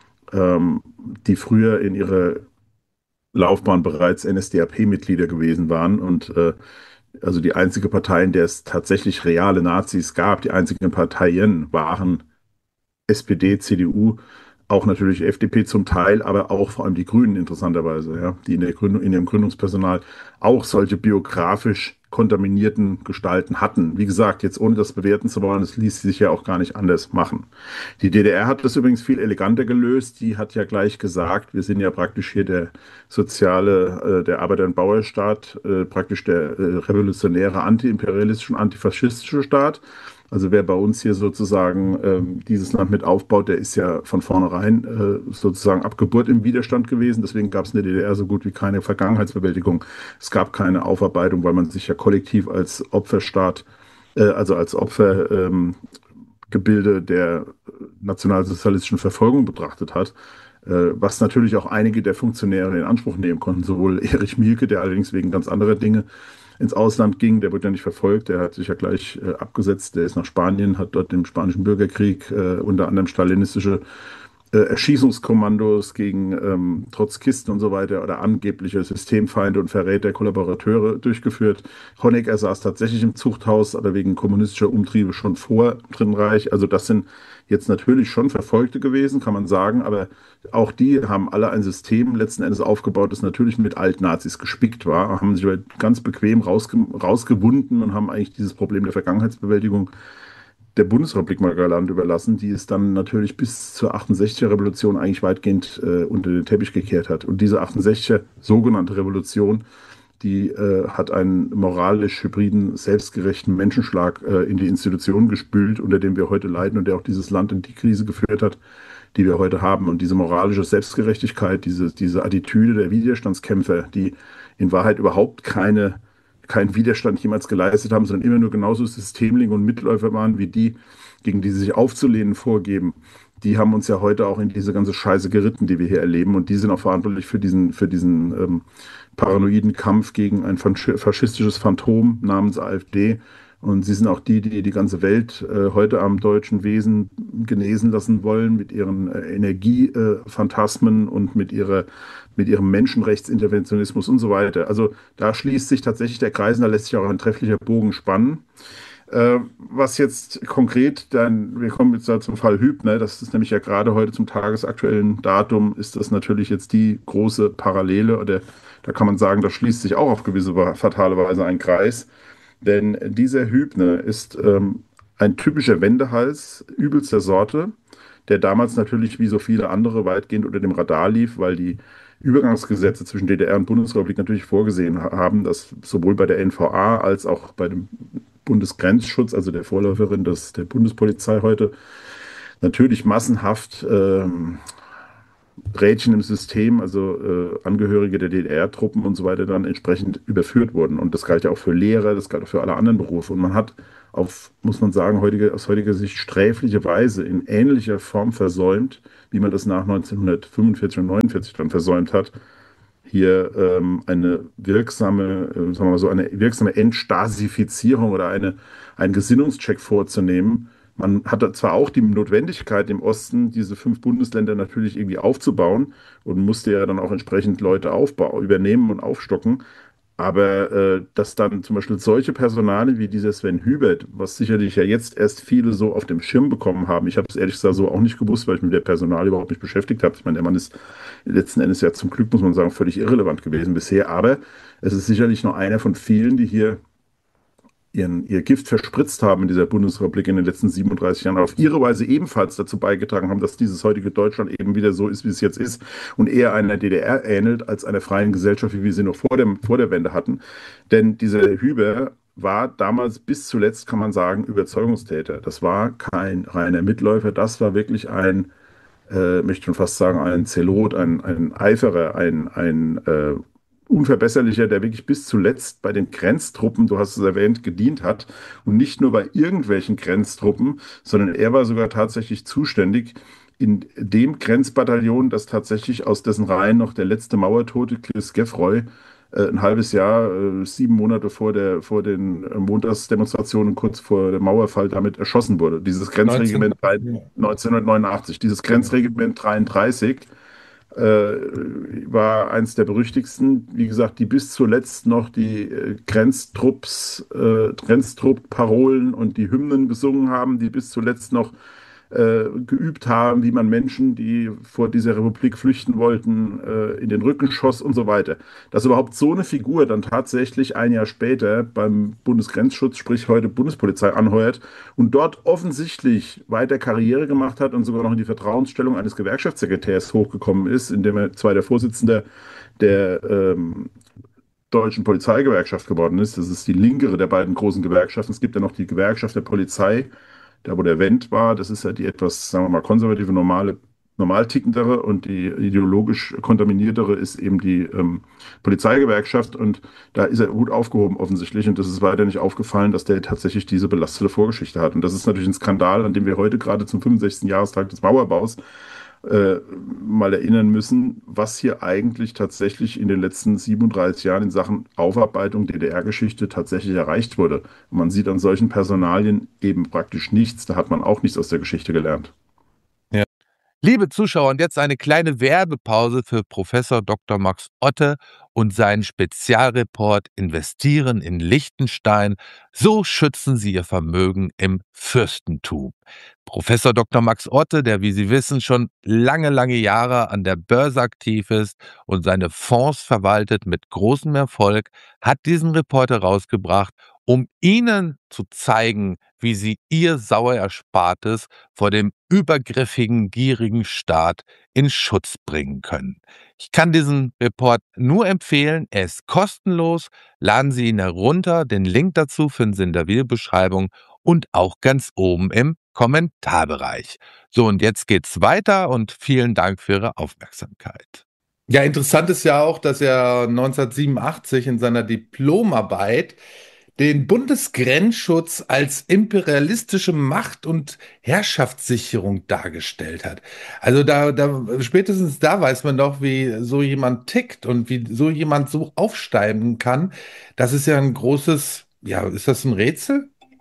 S6: ähm, die früher in ihrer Laufbahn bereits N S D A P-Mitglieder gewesen waren und äh, also die einzige Partei, in der es tatsächlich reale Nazis gab, die einzigen Parteien waren S P D, C D U, auch natürlich F D P zum Teil, aber auch vor allem die Grünen interessanterweise, ja, die in der Gründung, in ihrem Gründungspersonal auch solche biografisch kontaminierten Gestalten hatten. Wie gesagt, jetzt ohne das bewerten zu wollen, das ließ sich ja auch gar nicht anders machen. Die D D R hat das übrigens viel eleganter gelöst. Die hat ja gleich gesagt, wir sind ja praktisch hier der soziale, äh, der Arbeiter- und Bauerstaat, äh, praktisch der äh, revolutionäre, antiimperialistische und antifaschistische Staat. Also wer bei uns hier sozusagen ähm, dieses Land mit aufbaut, der ist ja von vornherein äh, sozusagen ab Geburt im Widerstand gewesen. Deswegen gab es in der D D R so gut wie keine Vergangenheitsbewältigung. Es gab keine Aufarbeitung, weil man sich ja kollektiv als Opferstaat, äh, also als Opfergebilde ähm, der nationalsozialistischen Verfolgung betrachtet hat. Äh, was natürlich auch einige der Funktionäre in Anspruch nehmen konnten. Sowohl Erich Mielke, der allerdings wegen ganz anderer Dinge ins Ausland ging, der wurde ja nicht verfolgt, der hat sich ja gleich äh, abgesetzt, der ist nach Spanien, hat dort im Spanischen Bürgerkrieg äh, unter anderem stalinistische äh, Erschießungskommandos gegen ähm, Trotzkisten und so weiter oder angebliche Systemfeinde und Verräter, Kollaborateure durchgeführt. Honecker saß tatsächlich im Zuchthaus, aber wegen kommunistischer Umtriebe schon vor dem Dritten Reich. Also das sind jetzt natürlich schon Verfolgte gewesen, kann man sagen, aber auch die haben alle ein System letzten Endes aufgebaut, das natürlich mit Altnazis gespickt war, haben sich aber ganz bequem rausge rausgewunden und haben eigentlich dieses Problem der Vergangenheitsbewältigung der Bundesrepublik mal galant überlassen, die es dann natürlich bis zur achtundsechziger Revolution eigentlich weitgehend äh, unter den Teppich gekehrt hat. Und diese achtundsechziger sogenannte Revolution, die äh, hat einen moralisch hybriden, selbstgerechten Menschenschlag äh, in die Institutionen gespült, unter dem wir heute leiden und der auch dieses Land in die Krise geführt hat, die wir heute haben. Und diese moralische Selbstgerechtigkeit, diese, diese Attitüde der Widerstandskämpfer, die in Wahrheit überhaupt keine, keinen Widerstand jemals geleistet haben, sondern immer nur genauso Systemlinge und Mitläufer waren wie die, gegen die sie sich aufzulehnen vorgeben, die haben uns ja heute auch in diese ganze Scheiße geritten, die wir hier erleben. Und die sind auch verantwortlich für diesen, für diesen ähm, paranoiden Kampf gegen ein faschistisches Phantom namens AfD, Und sie sind auch die, die die ganze Welt äh, heute am deutschen Wesen genesen lassen wollen mit ihren äh, Energiephantasmen und mit ihrer, mit ihrem Menschenrechtsinterventionismus und so weiter. Also da schließt sich tatsächlich der Kreis und da lässt sich auch ein trefflicher Bogen spannen. Äh, was jetzt konkret, dann, wir kommen jetzt da zum Fall Hübner, das ist nämlich ja gerade heute zum tagesaktuellen Datum, ist das natürlich jetzt die große Parallele, oder da kann man sagen, da schließt sich auch auf gewisse fatale Weise ein Kreis. Denn dieser Hübner ist ähm, ein typischer Wendehals übelster Sorte, der damals natürlich wie so viele andere weitgehend unter dem Radar lief, weil die Übergangsgesetze zwischen D D R und Bundesrepublik natürlich vorgesehen ha- haben, dass sowohl bei der N V A als auch bei dem Bundesgrenzschutz, also der Vorläuferin des, der Bundespolizei heute, natürlich massenhaft ähm, Rädchen im System, also äh, Angehörige der D D R-Truppen und so weiter, dann entsprechend überführt wurden. Und das galt ja auch für Lehrer, das galt auch für alle anderen Berufe. Und man hat auf, muss man sagen, heutige, aus heutiger Sicht sträfliche Weise in ähnlicher Form versäumt, wie man das nach neunzehnhundertfünfundvierzig und neunundvierzig dann versäumt hat, hier ähm, eine wirksame, äh, sagen wir mal so, eine wirksame Entstasifizierung oder eine, einen Gesinnungscheck vorzunehmen. Man hatte zwar auch die Notwendigkeit im Osten, diese fünf Bundesländer natürlich irgendwie aufzubauen und musste ja dann auch entsprechend Leute aufbauen, übernehmen und aufstocken. Aber äh, dass dann zum Beispiel solche Personale wie dieser Sven Hubert, was sicherlich ja jetzt erst viele so auf dem Schirm bekommen haben, ich habe es ehrlich gesagt so auch nicht gewusst, weil ich mit der Personal überhaupt nicht beschäftigt habe. Ich meine, der Mann ist letzten Endes ja zum Glück, muss man sagen, völlig irrelevant gewesen bisher. Aber es ist sicherlich noch einer von vielen, die hier ihren, ihr Gift verspritzt haben in dieser Bundesrepublik in den letzten siebenunddreißig Jahren, auf ihre Weise ebenfalls dazu beigetragen haben, dass dieses heutige Deutschland eben wieder so ist, wie es jetzt ist und eher einer D D R ähnelt als einer freien Gesellschaft, wie wir sie noch vor, dem, vor der Wende hatten. Denn dieser Hüber war damals bis zuletzt, kann man sagen, Überzeugungstäter. Das war kein reiner Mitläufer, das war wirklich ein, äh, möchte schon fast sagen, ein Zelot, ein, ein Eiferer, ein, ein äh, Unverbesserlicher, der wirklich bis zuletzt bei den Grenztruppen, du hast es erwähnt, gedient hat und nicht nur bei irgendwelchen Grenztruppen, sondern er war sogar tatsächlich zuständig in dem Grenzbataillon, das tatsächlich aus dessen Reihen noch der letzte Mauertote, Chris Geffroy, äh, ein halbes Jahr, äh, sieben Monate vor der, vor den äh, Montagsdemonstrationen, kurz vor dem Mauerfall, damit erschossen wurde. Dieses Grenzregiment
S5: neunzehn,
S6: neunzehnhundertneunundachtzig, dieses Grenzregiment dreiunddreißig, äh, war eins der berüchtigsten, wie gesagt, die bis zuletzt noch die äh, Grenztrupps, äh, Grenztrupp-Parolen und die Hymnen besungen haben, die bis zuletzt noch äh, geübt haben, wie man Menschen, die vor dieser Republik flüchten wollten, äh, in den Rücken schoss und so weiter. Dass überhaupt so eine Figur dann tatsächlich ein Jahr später beim Bundesgrenzschutz, sprich heute Bundespolizei, anheuert und dort offensichtlich weiter Karriere gemacht hat und sogar noch in die Vertrauensstellung eines Gewerkschaftssekretärs hochgekommen ist, indem er zwar der Vorsitzende der ähm, deutschen Polizeigewerkschaft geworden ist. Das ist die linkere der beiden großen Gewerkschaften. Es gibt ja noch die Gewerkschaft der Polizei, da wo der Wendt war. Das ist ja die etwas, sagen wir mal, konservative, normale, normal tickendere, und die ideologisch kontaminiertere ist eben die ähm, Polizeigewerkschaft. Und da ist er gut aufgehoben offensichtlich. Und das ist weiter nicht aufgefallen, dass der tatsächlich diese belastete Vorgeschichte hat. Und das ist natürlich ein Skandal, an dem wir heute gerade zum fünfundsechzigsten Jahrestag des Mauerbaus äh, mal erinnern müssen, was hier eigentlich tatsächlich in den letzten siebenunddreißig Jahren in Sachen Aufarbeitung D D R-Geschichte tatsächlich erreicht wurde. Und man sieht an solchen Personalien eben praktisch nichts. Da hat man auch nichts aus der Geschichte gelernt.
S7: Liebe Zuschauer, und jetzt eine kleine Werbepause für Professor Doktor Max Otte und seinen Spezialreport Investieren in Liechtenstein. So schützen Sie Ihr Vermögen im Fürstentum. Professor Doktor Max Otte, der, wie Sie wissen, schon lange, lange Jahre an der Börse aktiv ist und seine Fonds verwaltet mit großem Erfolg, hat diesen Report herausgebracht, um Ihnen zu zeigen, wie Sie Ihr Sauererspartes vor dem übergriffigen, gierigen Staat in Schutz bringen können. Ich kann diesen Report nur empfehlen. Er ist kostenlos. Laden Sie ihn herunter. Den Link dazu finden Sie in der Videobeschreibung und auch ganz oben im Kommentarbereich. So, und jetzt geht's weiter und vielen Dank für Ihre Aufmerksamkeit.
S5: Ja, interessant ist ja auch, dass er neunzehnhundertsiebenundachtzig in seiner Diplomarbeit den Bundesgrenzschutz als imperialistische Macht- und Herrschaftssicherung dargestellt hat. Also da, da, spätestens da weiß man doch, wie so jemand tickt und wie so jemand so aufsteigen kann. Das ist ja ein großes, ja, ist das ein Rätsel?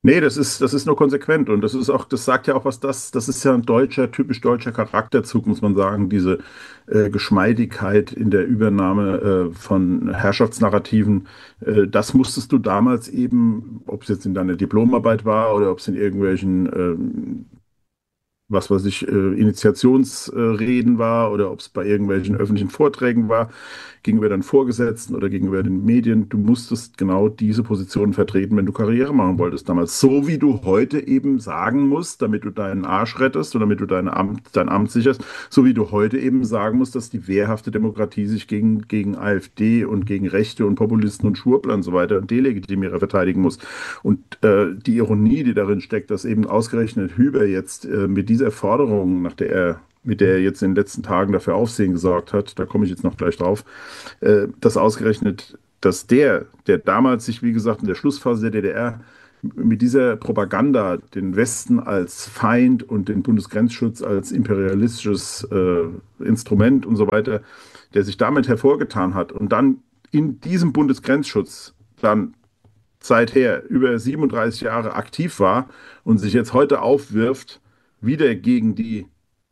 S6: Nee, das ist, das ist nur konsequent und das ist auch, das sagt ja auch was, das, das ist ja ein deutscher, typisch deutscher Charakterzug, muss man sagen, diese äh, Geschmeidigkeit in der Übernahme äh, von Herrschaftsnarrativen. Äh, das musstest du damals eben, ob es jetzt in deiner Diplomarbeit war oder ob es in irgendwelchen ähm, was weiß ich, äh, Initiationsreden war oder ob es bei irgendwelchen öffentlichen Vorträgen war, gegenüber deinen Vorgesetzten oder gegenüber den Medien. Du musstest genau diese Position vertreten, wenn du Karriere machen wolltest damals. So wie du heute eben sagen musst, damit du deinen Arsch rettest oder damit du dein Amt, dein Amt sicherst, so wie du heute eben sagen musst, dass die wehrhafte Demokratie sich gegen, gegen AfD und gegen Rechte und Populisten und Schwurbler und so weiter und Delegitimierer verteidigen muss. Und äh, die Ironie, die darin steckt, dass eben ausgerechnet Hüber jetzt äh, mit dieser Forderung, nach der er mit der er jetzt in den letzten Tagen dafür Aufsehen gesorgt hat, da komme ich jetzt noch gleich drauf, äh, dass ausgerechnet, dass der, der damals sich, wie gesagt, in der Schlussphase der D D R mit dieser Propaganda den Westen als Feind und den Bundesgrenzschutz als imperialistisches äh, Instrument und so weiter, der sich damit hervorgetan hat und dann in diesem Bundesgrenzschutz dann seither über siebenunddreißig Jahre aktiv war und sich jetzt heute aufwirft, wieder gegen die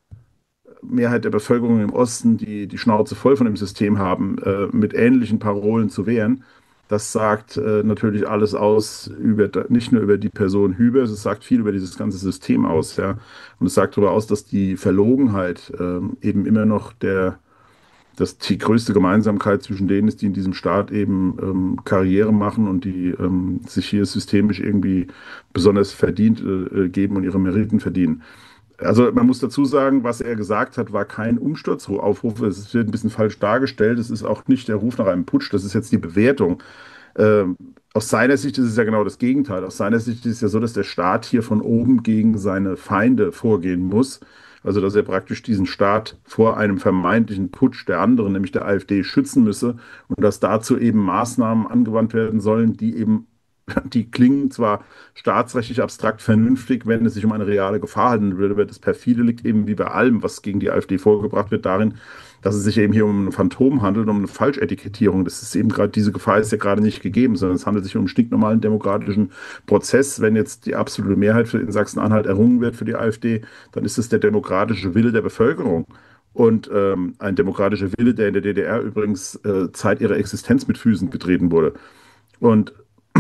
S6: Mehrheit der Bevölkerung im Osten, die die Schnauze voll von dem System haben, äh, mit ähnlichen Parolen zu wehren. Das sagt äh, natürlich alles aus, über, nicht nur über die Person Hüber, es sagt viel über dieses ganze System aus. Ja. Und es sagt darüber aus, dass die Verlogenheit äh, eben immer noch der, dass die größte Gemeinsamkeit zwischen denen ist, die in diesem Staat eben ähm, Karriere machen und die ähm, sich hier systemisch irgendwie besonders verdient äh, geben und ihre Meriten verdienen. Also man muss dazu sagen, was er gesagt hat, war kein Umsturzaufruf. Es wird ein bisschen falsch dargestellt. Es ist auch nicht der Ruf nach einem Putsch. Das ist jetzt die Bewertung. Ähm, aus seiner Sicht ist es ja genau das Gegenteil. Aus seiner Sicht ist es ja so, dass der Staat hier von oben gegen seine Feinde vorgehen muss. Also dass er praktisch diesen Staat vor einem vermeintlichen Putsch der anderen, nämlich der AfD, schützen müsse und dass dazu eben Maßnahmen angewandt werden sollen, die eben die klingen zwar staatsrechtlich abstrakt vernünftig, wenn es sich um eine reale Gefahr handeln würde, aber das perfide liegt eben wie bei allem, was gegen die AfD vorgebracht wird, darin, dass es sich eben hier um ein Phantom handelt, um eine Falschetikettierung. Das ist eben gerade, diese Gefahr ist ja gerade nicht gegeben, sondern es handelt sich um einen stinknormalen demokratischen Prozess. Wenn jetzt die absolute Mehrheit für in Sachsen-Anhalt errungen wird für die AfD, dann ist es der demokratische Wille der Bevölkerung. Und ähm, ein demokratischer Wille, der in der D D R übrigens äh, Zeit ihrer Existenz mit Füßen getreten wurde. Und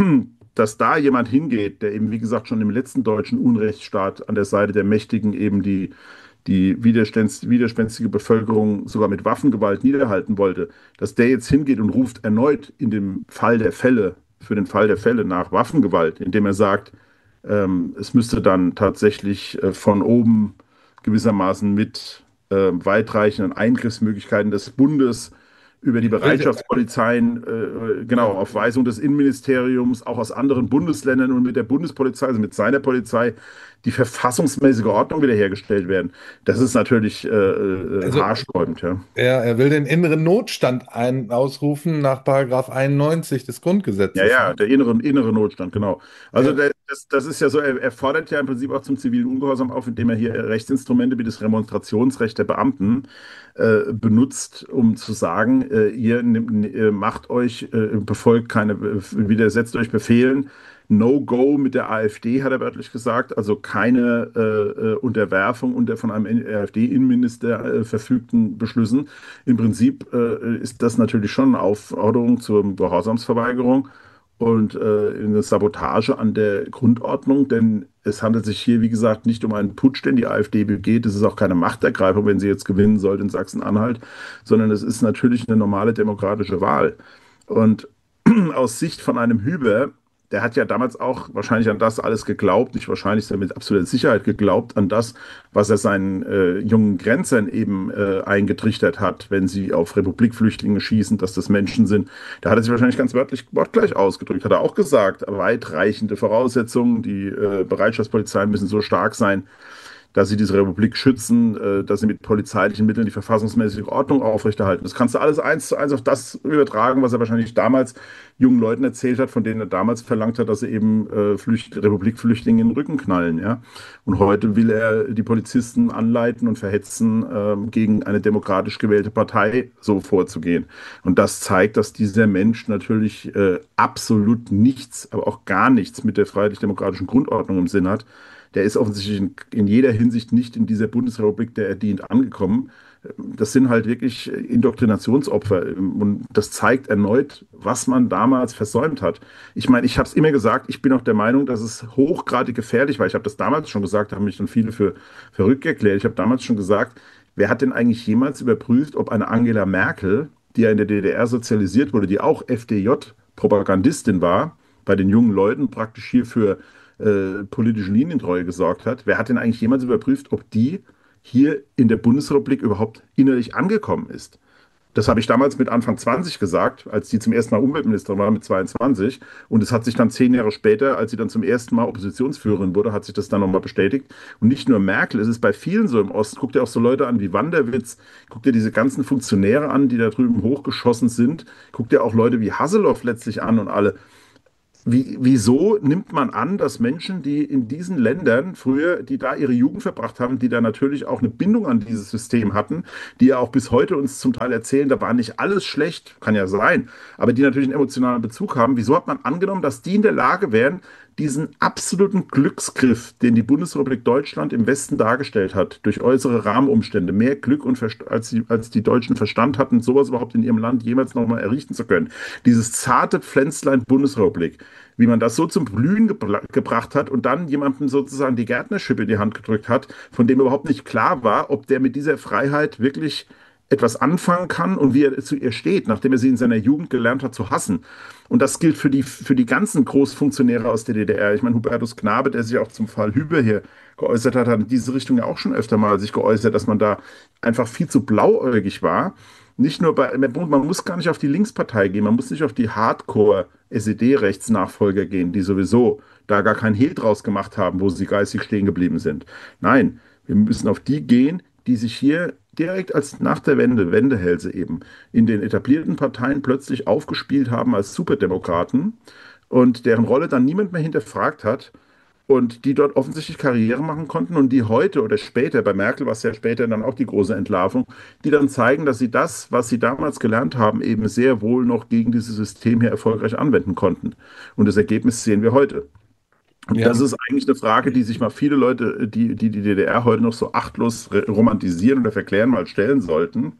S6: dass da jemand hingeht, der eben, wie gesagt, schon im letzten deutschen Unrechtsstaat an der Seite der Mächtigen eben die, die widerspenstige Bevölkerung sogar mit Waffengewalt niederhalten wollte, dass der jetzt hingeht und ruft erneut in dem Fall der Fälle, für den Fall der Fälle nach Waffengewalt, indem er sagt, ähm, es müsste dann tatsächlich äh, von oben gewissermaßen mit äh, weitreichenden Eingriffsmöglichkeiten des Bundes über die Bereitschaftspolizeien, äh, genau, auf Weisung des Innenministeriums, auch aus anderen Bundesländern und mit der Bundespolizei, also mit seiner Polizei, die verfassungsmäßige Ordnung wiederhergestellt werden. Das ist natürlich äh, also, haarsträubend. Ja.
S5: Er, er will den inneren Notstand ein, ausrufen nach Paragraph einundneunzig des Grundgesetzes.
S6: Ja, ja, der innere, innere Notstand, genau. Also ja. der, das, das ist ja so, er, er fordert ja im Prinzip auch zum zivilen Ungehorsam auf, indem er hier Rechtsinstrumente wie das Remonstrationsrecht der Beamten äh, benutzt, um zu sagen, äh, ihr äh, macht euch, äh, befolgt keine, widersetzt euch Befehlen, No-Go mit der AfD, hat er wörtlich gesagt, also keine äh, Unterwerfung unter von einem AfD-Innenminister äh, verfügten Beschlüssen. Im Prinzip äh, ist das natürlich schon eine Aufforderung zur Gehorsamsverweigerung und äh, eine Sabotage an der Grundordnung, denn es handelt sich hier, wie gesagt, nicht um einen Putsch, den die AfD begeht. Es ist auch keine Machtergreifung, wenn sie jetzt gewinnen sollte in Sachsen-Anhalt, sondern es ist natürlich eine normale demokratische Wahl. Und aus Sicht von einem Hüber, der hat ja damals auch wahrscheinlich an das alles geglaubt, nicht wahrscheinlich, mit absoluter Sicherheit geglaubt, an das, was er seinen äh, jungen Grenzern eben äh, eingetrichtert hat, wenn sie auf Republikflüchtlinge schießen, dass das Menschen sind. Da hat er sich wahrscheinlich ganz wörtlich wortgleich ausgedrückt, hat er auch gesagt, weitreichende Voraussetzungen, die äh, Bereitschaftspolizei müssen so stark sein, dass sie diese Republik schützen, äh, dass sie mit polizeilichen Mitteln die verfassungsmäßige Ordnung aufrechterhalten. Das kannst du alles eins zu eins auf das übertragen, was er wahrscheinlich damals jungen Leuten erzählt hat, von denen er damals verlangt hat, dass sie eben äh, Flücht Republikflüchtlinge in den Rücken knallen. Ja? Und heute will er die Polizisten anleiten und verhetzen, äh, gegen eine demokratisch gewählte Partei so vorzugehen. Und das zeigt, dass dieser Mensch natürlich äh, absolut nichts, aber auch gar nichts mit der freiheitlich-demokratischen Grundordnung im Sinn hat. Der ist offensichtlich in, in jeder Hinsicht nicht in dieser Bundesrepublik, der er dient, angekommen. Das sind halt wirklich Indoktrinationsopfer. Und das zeigt erneut, was man damals versäumt hat. Ich meine, ich habe es immer gesagt, ich bin auch der Meinung, dass es hochgradig gefährlich war. Ich habe das damals schon gesagt, da haben mich dann viele für verrückt erklärt. Ich habe damals schon gesagt, wer hat denn eigentlich jemals überprüft, ob eine Angela Merkel, die ja in der D D R sozialisiert wurde, die auch F D J-Propagandistin war, bei den jungen Leuten praktisch hier für äh, politische Linientreue gesorgt hat, wer hat denn eigentlich jemals überprüft, ob die hier in der Bundesrepublik überhaupt innerlich angekommen ist? Das habe ich damals mit Anfang zwanzig gesagt, als die zum ersten Mal Umweltministerin war mit zweiundzwanzig. Und es hat sich dann zehn Jahre später, als sie dann zum ersten Mal Oppositionsführerin wurde, hat sich das dann nochmal bestätigt. Und nicht nur Merkel, es ist bei vielen so im Osten. Guck dir auch so Leute an wie Wanderwitz, guck dir diese ganzen Funktionäre an, die da drüben hochgeschossen sind. Guck dir auch Leute wie Hasselhoff letztlich an und alle. Wie, wieso nimmt man an, dass Menschen, die in diesen Ländern früher, die da ihre Jugend verbracht haben, die da natürlich auch eine Bindung an dieses System hatten, die ja auch bis heute uns zum Teil erzählen, da war nicht alles schlecht, kann ja sein, aber die natürlich einen emotionalen Bezug haben, wieso hat man angenommen, dass die in der Lage wären, diesen absoluten Glücksgriff, den die Bundesrepublik Deutschland im Westen dargestellt hat, durch äußere Rahmenumstände, mehr Glück und Verst- als die, als die Deutschen Verstand hatten, sowas überhaupt in ihrem Land jemals nochmal errichten zu können. Dieses zarte Pflänzlein Bundesrepublik, wie man das so zum Blühen gebra- gebracht hat und dann jemandem sozusagen die Gärtnerschippe in die Hand gedrückt hat, von dem überhaupt nicht klar war, ob der mit dieser Freiheit wirklich etwas anfangen kann und wie er zu ihr steht, nachdem er sie in seiner Jugend gelernt hat zu hassen. Und das gilt für die, für die ganzen Großfunktionäre aus der D D R. Ich meine, Hubertus Knabe, der sich auch zum Fall Hüber hier geäußert hat, hat in diese Richtung ja auch schon öfter mal sich geäußert, dass man da einfach viel zu blauäugig war. Nicht nur bei, man muss gar nicht auf die Linkspartei gehen, man muss nicht auf die Hardcore-S E D-Rechtsnachfolger gehen, die sowieso da gar kein Hehl draus gemacht haben, wo sie geistig stehen geblieben sind. Nein, wir müssen auf die gehen, die sich hier direkt als nach der Wende, Wendehälse eben, in den etablierten Parteien plötzlich aufgespielt haben als Superdemokraten und deren Rolle dann niemand mehr hinterfragt hat und die dort offensichtlich Karriere machen konnten und die heute oder später, bei Merkel war es ja später dann auch die große Entlarvung, die dann zeigen, dass sie das, was sie damals gelernt haben, eben sehr wohl noch gegen dieses System hier erfolgreich anwenden konnten. Und das Ergebnis sehen wir heute. Und
S5: Ja.
S6: das ist eigentlich eine Frage, die sich mal viele Leute, die die, die D D R heute noch so achtlos re- romantisieren oder verklären, mal stellen sollten.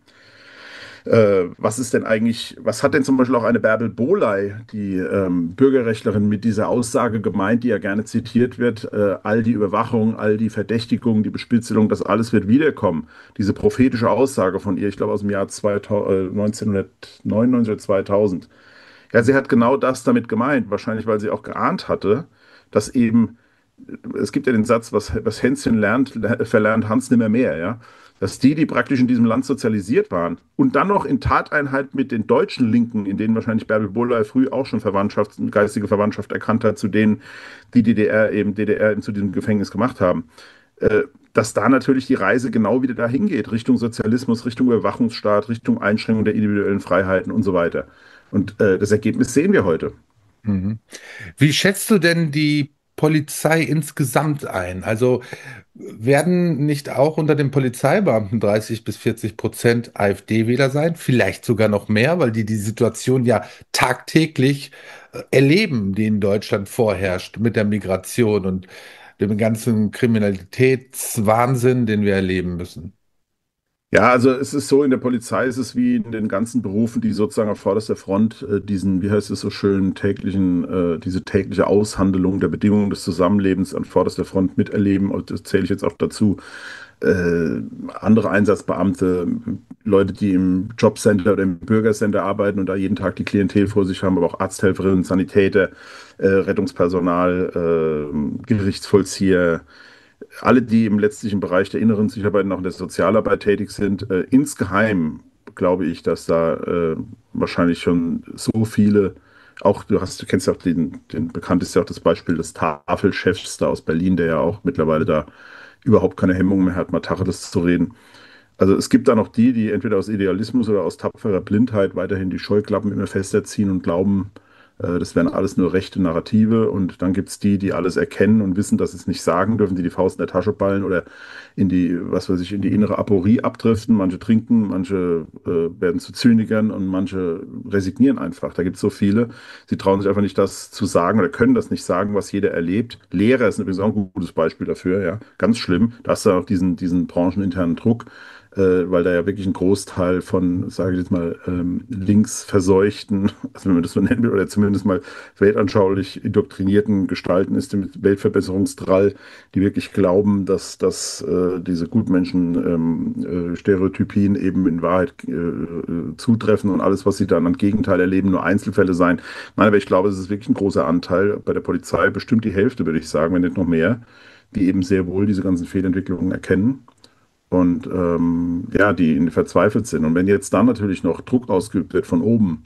S6: Äh, was ist denn eigentlich, was hat denn zum Beispiel auch eine Bärbel Bohley, die ähm, Bürgerrechtlerin, mit dieser Aussage gemeint, die ja gerne zitiert wird, äh, all die Überwachung, all die Verdächtigung, die Bespitzelung, das alles wird wiederkommen. Diese prophetische Aussage von ihr, ich glaube aus dem Jahr zweitausend, äh, neunzehnhundertneunundneunzig oder zweitausend. Ja, sie hat genau das damit gemeint, wahrscheinlich weil sie auch geahnt hatte, dass eben, es gibt ja den Satz, was, was Hänschen lernt, ler- verlernt Hans nimmer mehr, ja. Dass die, die praktisch in diesem Land sozialisiert waren und dann noch in Tateinheit mit den deutschen Linken, in denen wahrscheinlich Bärbel Bohley früh auch schon Verwandtschaft, geistige Verwandtschaft erkannt hat, zu denen die D D R eben D D R eben zu diesem Gefängnis gemacht haben, äh, dass da natürlich die Reise genau wieder dahin geht, Richtung Sozialismus, Richtung Überwachungsstaat, Richtung Einschränkung der individuellen Freiheiten und so weiter. Und äh, das Ergebnis sehen wir heute.
S5: Mhm. Wie schätzt du denn die Polizei insgesamt ein? Also werden nicht auch unter den Polizeibeamten dreißig bis vierzig Prozent AfD-Wähler sein? Vielleicht sogar noch mehr, weil die die Situation ja tagtäglich äh, erleben, die in Deutschland vorherrscht mit der Migration und dem ganzen Kriminalitätswahnsinn, den wir erleben müssen.
S6: Ja, also es ist so, in der Polizei ist es wie in den ganzen Berufen, die sozusagen auf vorderster Front äh, diesen, wie heißt es so schön, täglichen, äh, diese tägliche Aushandlung der Bedingungen des Zusammenlebens an vorderster Front miterleben. Und das zähle ich jetzt auch dazu. Äh, andere Einsatzbeamte, Leute, die im Jobcenter oder im Bürgercenter arbeiten und da jeden Tag die Klientel vor sich haben, aber auch Arzthelferinnen, Sanitäter, äh, Rettungspersonal, äh, Gerichtsvollzieher, alle, die im letztlichen Bereich der inneren Sicherheit und auch in der Sozialarbeit tätig sind, äh, insgeheim glaube ich, dass da äh, wahrscheinlich schon so viele, auch du hast, du kennst ja auch den, den bekannt ist ja auch das Beispiel des Tafelchefs da aus Berlin, der ja auch mittlerweile da überhaupt keine Hemmung mehr hat, mal Tacheles zu reden. Also es gibt da noch die, die entweder aus Idealismus oder aus tapferer Blindheit weiterhin die Scheuklappen immer fester ziehen und glauben, äh, das wären alles nur rechte Narrative. Und dann gibt es die, die alles erkennen und wissen, dass sie es nicht sagen dürfen, die die Faust in der Tasche ballen oder in die, was weiß ich, in die innere Aporie abdriften. Manche trinken, manche äh, werden zu Zynikern und manche resignieren einfach. Da gibt es so viele, sie trauen sich einfach nicht, das zu sagen oder können das nicht sagen, was jeder erlebt. Lehrer ist übrigens auch ein gutes Beispiel dafür, ja, ganz schlimm. Da hast du auch diesen, diesen brancheninternen Druck, äh, weil da ja wirklich ein Großteil von, sage ich jetzt mal, ähm, linksverseuchten, also wenn man das so nennen will, oder zumindest mal weltanschaulich indoktrinierten Gestalten ist, mit Weltverbesserungsdrall, die wirklich glauben, dass, dass äh, diese Gutmenschen-Stereotypien ähm, äh, eben in Wahrheit äh, äh, zutreffen und alles, was sie dann an Gegenteil erleben, nur Einzelfälle sein. Nein, aber ich glaube, es ist wirklich ein großer Anteil bei der Polizei, bestimmt die Hälfte, würde ich sagen, wenn nicht noch mehr, die eben sehr wohl diese ganzen Fehlentwicklungen erkennen und ähm, ja, die verzweifelt sind. Und wenn jetzt dann natürlich noch Druck ausgeübt wird von oben,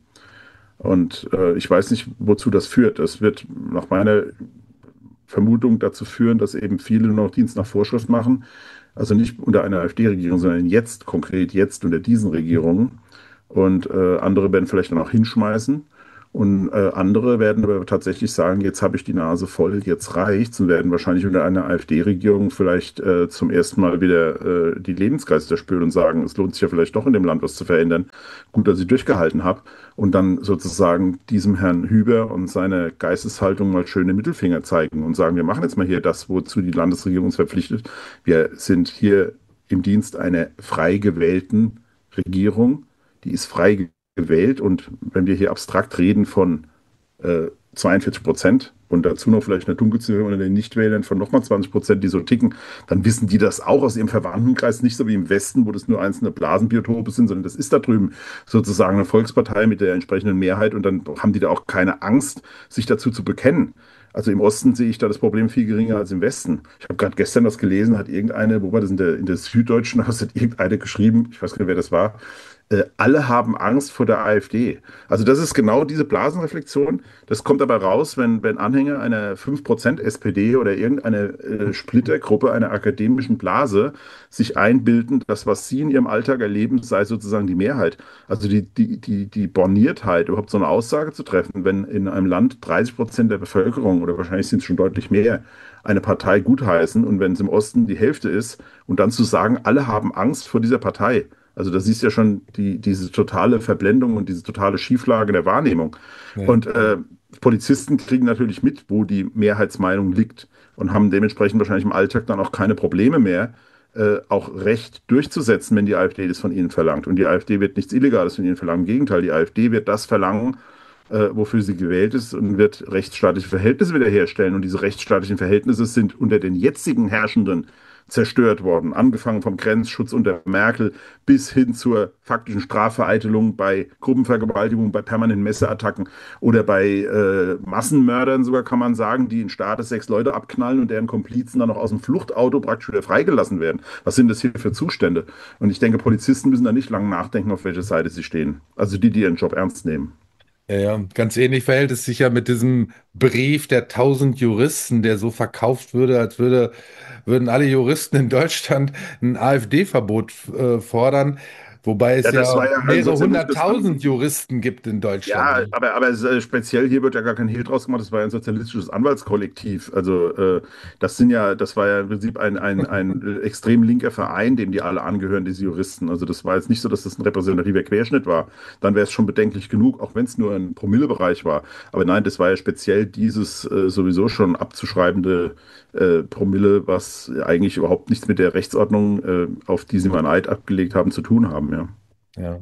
S6: und äh, ich weiß nicht, wozu das führt. Das wird nach meiner Vermutung dazu führen, dass eben viele nur noch Dienst nach Vorschrift machen. Also nicht unter einer AfD-Regierung, sondern jetzt, konkret jetzt unter diesen Regierungen. Und äh, andere werden vielleicht dann auch hinschmeißen. Und äh, andere werden aber tatsächlich sagen, jetzt habe ich die Nase voll, jetzt reicht's, und werden wahrscheinlich unter einer AfD-Regierung vielleicht äh, zum ersten Mal wieder äh, die Lebensgeister spüren und sagen, es lohnt sich ja vielleicht doch in dem Land was zu verändern. Gut, dass ich durchgehalten habe. Und dann sozusagen diesem Herrn Hüber und seine Geisteshaltung mal schöne Mittelfinger zeigen und sagen, wir machen jetzt mal hier das, wozu die Landesregierung uns verpflichtet. Wir sind hier im Dienst einer frei gewählten Regierung, die ist frei gewählt. gewählt und wenn wir hier abstrakt reden von äh, zweiundvierzig Prozent und dazu noch vielleicht eine Dunkelziffer unter den Nichtwählern von nochmal zwanzig Prozent, die so ticken, dann wissen die das auch aus ihrem Verwandtenkreis, nicht so wie im Westen, wo das nur einzelne Blasenbiotope sind, sondern das ist da drüben sozusagen eine Volkspartei mit der entsprechenden Mehrheit und dann haben die da auch keine Angst, sich dazu zu bekennen. Also im Osten sehe ich da das Problem viel geringer als im Westen. Ich habe gerade gestern was gelesen, hat irgendeine, wo war das in der, in der Süddeutschen, hat irgendeine geschrieben, ich weiß gar nicht, wer das war, äh, alle haben Angst vor der AfD. Also das ist genau diese Blasenreflexion. Das kommt aber raus, wenn, wenn Anhänger einer fünf Prozent S P D oder irgendeiner äh, Splittergruppe einer akademischen Blase sich einbilden, dass was sie in ihrem Alltag erleben, sei sozusagen die Mehrheit. Also die, die, die, die Borniertheit, überhaupt so eine Aussage zu treffen, wenn in einem Land dreißig Prozent der Bevölkerung, oder wahrscheinlich sind es schon deutlich mehr, eine Partei gutheißen und wenn es im Osten die Hälfte ist und dann zu sagen, alle haben Angst vor dieser Partei. Also da siehst du ja schon die, diese totale Verblendung und diese totale Schieflage der Wahrnehmung. Ja. Und äh, Polizisten kriegen natürlich mit, wo die Mehrheitsmeinung liegt und haben dementsprechend wahrscheinlich im Alltag dann auch keine Probleme mehr, äh, auch Recht durchzusetzen, wenn die AfD das von ihnen verlangt. Und die AfD wird nichts Illegales von ihnen verlangen. Im Gegenteil, die AfD wird das verlangen, äh, wofür sie gewählt ist und wird rechtsstaatliche Verhältnisse wiederherstellen. Und diese rechtsstaatlichen Verhältnisse sind unter den jetzigen Herrschenden zerstört worden, angefangen vom Grenzschutz unter Merkel bis hin zur faktischen Strafvereitelung bei Gruppenvergewaltigung, bei permanenten Messerattacken oder bei äh, Massenmördern sogar, kann man sagen, die in Staates sechs Leute abknallen und deren Komplizen dann noch aus dem Fluchtauto praktisch wieder freigelassen werden. Was sind das hier für Zustände? Und ich denke, Polizisten müssen da nicht lange nachdenken, auf welcher Seite sie stehen. Also die, die ihren Job ernst nehmen.
S5: Ja, ja, ganz ähnlich verhält es sich ja mit diesem Brief der tausend Juristen, der so verkauft würde, als würde, würden alle Juristen in Deutschland ein AfD-Verbot äh, fordern, wobei es ja, ja, ja mehrere hunderttausend Juristen gibt in Deutschland.
S6: Ja, aber, aber äh, speziell hier wird ja gar kein Hehl draus gemacht, das war ja ein sozialistisches Anwaltskollektiv. Also äh, das sind ja, das war ja im Prinzip ein, ein, ein extrem linker Verein, dem die alle angehören, diese Juristen. Also das war jetzt nicht so, dass das ein repräsentativer Querschnitt war. Dann wäre es schon bedenklich genug, auch wenn es nur ein Promillebereich war. Aber nein, das war ja speziell dieses äh, sowieso schon abzuschreibende äh, Promille, was eigentlich überhaupt nichts mit der Rechtsordnung, äh, auf die sie mal einen Eid abgelegt haben, zu tun haben. Ja.
S5: Ja.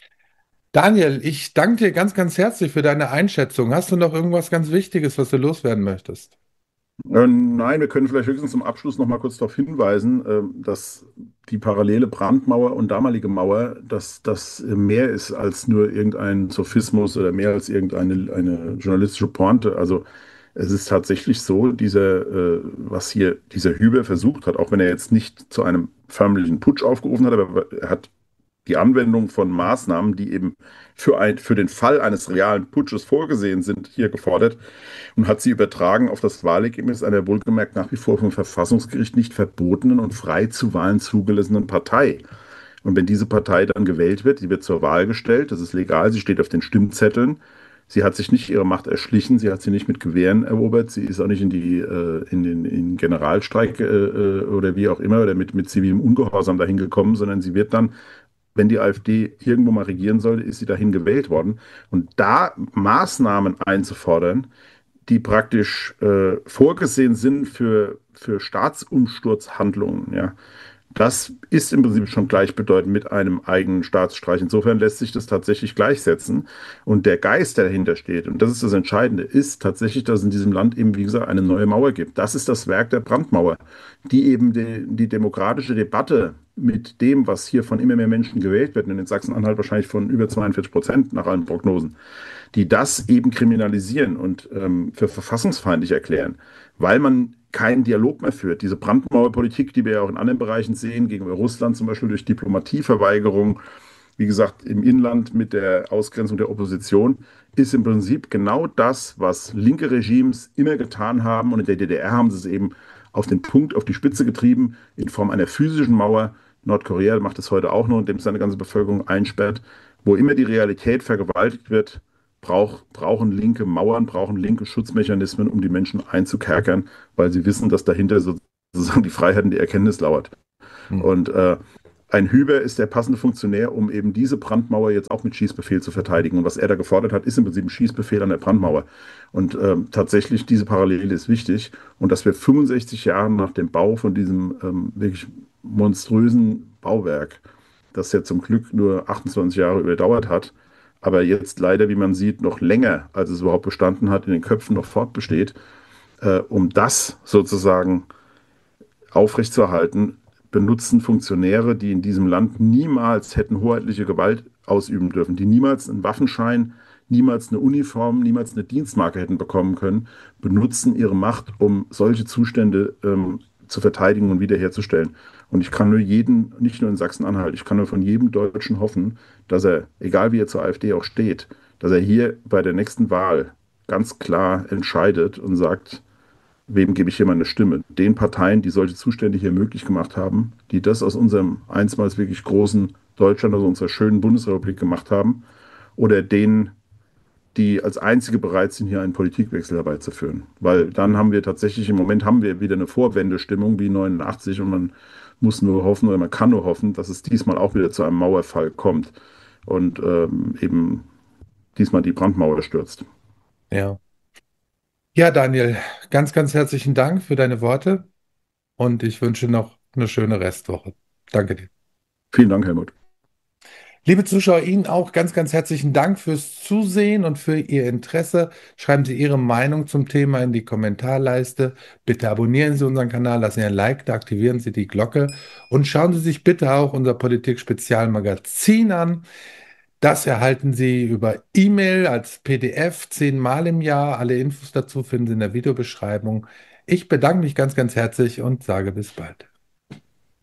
S5: Daniel, ich danke dir ganz, ganz herzlich für deine Einschätzung. Hast du noch irgendwas ganz Wichtiges, was du loswerden möchtest?
S6: Äh, nein, wir können vielleicht höchstens zum Abschluss noch mal kurz darauf hinweisen, äh, dass die parallele Brandmauer und damalige Mauer, dass das mehr ist als nur irgendein Sophismus oder mehr als irgendeine eine journalistische Pointe. Also es ist tatsächlich so, dieser, äh, was hier dieser Hüber versucht hat, auch wenn er jetzt nicht zu einem förmlichen Putsch aufgerufen hat, aber er hat die Anwendung von Maßnahmen, die eben für, ein, für den Fall eines realen Putsches vorgesehen sind, hier gefordert und hat sie übertragen auf das Wahlergebnis einer wohlgemerkt nach wie vor vom Verfassungsgericht nicht verbotenen und frei zu Wahlen zugelassenen Partei. Und wenn diese Partei dann gewählt wird, sie wird zur Wahl gestellt, das ist legal, sie steht auf den Stimmzetteln, sie hat sich nicht ihre Macht erschlichen, sie hat sie nicht mit Gewehren erobert, sie ist auch nicht in, die, äh, in den in Generalstreik äh, oder wie auch immer oder mit, mit zivilem Ungehorsam dahin gekommen, sondern sie wird dann, wenn die AfD irgendwo mal regieren soll, ist sie dahin gewählt worden. Und da Maßnahmen einzufordern, die praktisch äh, vorgesehen sind für, für Staatsumsturzhandlungen, ja, das ist im Prinzip schon gleichbedeutend mit einem eigenen Staatsstreich. Insofern lässt sich das tatsächlich gleichsetzen. Und der Geist, der dahinter steht, und das ist das Entscheidende, ist tatsächlich, dass es in diesem Land eben, wie gesagt, eine neue Mauer gibt. Das ist das Werk der Brandmauer, die eben die, die demokratische Debatte mit dem, was hier von immer mehr Menschen gewählt wird, und in Sachsen-Anhalt wahrscheinlich von über zweiundvierzig Prozent nach allen Prognosen, die das eben kriminalisieren und ähm, für verfassungsfeindlich erklären, weil man keinen Dialog mehr führt. Diese Brandmauerpolitik, die wir ja auch in anderen Bereichen sehen, gegenüber Russland zum Beispiel durch Diplomatieverweigerung, wie gesagt, im Inland mit der Ausgrenzung der Opposition, ist im Prinzip genau das, was linke Regimes immer getan haben. Und in der D D R haben sie es eben auf den Punkt, auf die Spitze getrieben, in Form einer physischen Mauer. Nordkorea macht es heute auch noch, indem es seine ganze Bevölkerung einsperrt. Wo immer die Realität vergewaltigt wird, Brauch, brauchen linke Mauern, brauchen linke Schutzmechanismen, um die Menschen einzukerkern, weil sie wissen, dass dahinter sozusagen die Freiheit und die Erkenntnis lauert. Mhm. Und äh, ein Hüber ist der passende Funktionär, um eben diese Brandmauer jetzt auch mit Schießbefehl zu verteidigen. Und was er da gefordert hat, ist im Prinzip ein Schießbefehl an der Brandmauer. Und ähm, tatsächlich, diese Parallele ist wichtig. Und dass wir fünfundsechzig Jahre nach dem Bau von diesem ähm, wirklich monströsen Bauwerk, das ja zum Glück nur achtundzwanzig Jahre überdauert hat, aber jetzt leider, wie man sieht, noch länger, als es überhaupt bestanden hat, in den Köpfen noch fortbesteht, äh, um das sozusagen aufrechtzuerhalten, benutzen Funktionäre, die in diesem Land niemals hätten hoheitliche Gewalt ausüben dürfen, die niemals einen Waffenschein, niemals eine Uniform, niemals eine Dienstmarke hätten bekommen können, benutzen ihre Macht, um solche Zustände ähm, zu verteidigen und wiederherzustellen. Und ich kann nur jeden, nicht nur in Sachsen-Anhalt, ich kann nur von jedem Deutschen hoffen, dass er, egal wie er zur AfD auch steht, dass er hier bei der nächsten Wahl ganz klar entscheidet und sagt, wem gebe ich hier meine Stimme? Den Parteien, die solche Zustände hier möglich gemacht haben, die das aus unserem einstmals wirklich großen Deutschland, also unserer schönen Bundesrepublik gemacht haben, oder denen, die als einzige bereit sind, hier einen Politikwechsel herbeizuführen. Weil dann haben wir tatsächlich, im Moment haben wir wieder eine Vorwendestimmung wie neunundachtzig und man muss nur hoffen oder man kann nur hoffen, dass es diesmal auch wieder zu einem Mauerfall kommt und ähm, eben diesmal die Brandmauer stürzt.
S5: Ja. Ja, Daniel, ganz, ganz herzlichen Dank für deine Worte und ich wünsche noch eine schöne Restwoche. Danke dir.
S6: Vielen Dank, Helmut.
S5: Liebe Zuschauer, Ihnen auch ganz, ganz herzlichen Dank fürs Zusehen und für Ihr Interesse. Schreiben Sie Ihre Meinung zum Thema in die Kommentarleiste. Bitte abonnieren Sie unseren Kanal, lassen Sie ein Like da, aktivieren Sie die Glocke und schauen Sie sich bitte auch unser Politik-Spezialmagazin an. Das erhalten Sie über E-Mail als P D F zehnmal im Jahr. Alle Infos dazu finden Sie in der Videobeschreibung. Ich bedanke mich ganz, ganz herzlich und sage bis bald.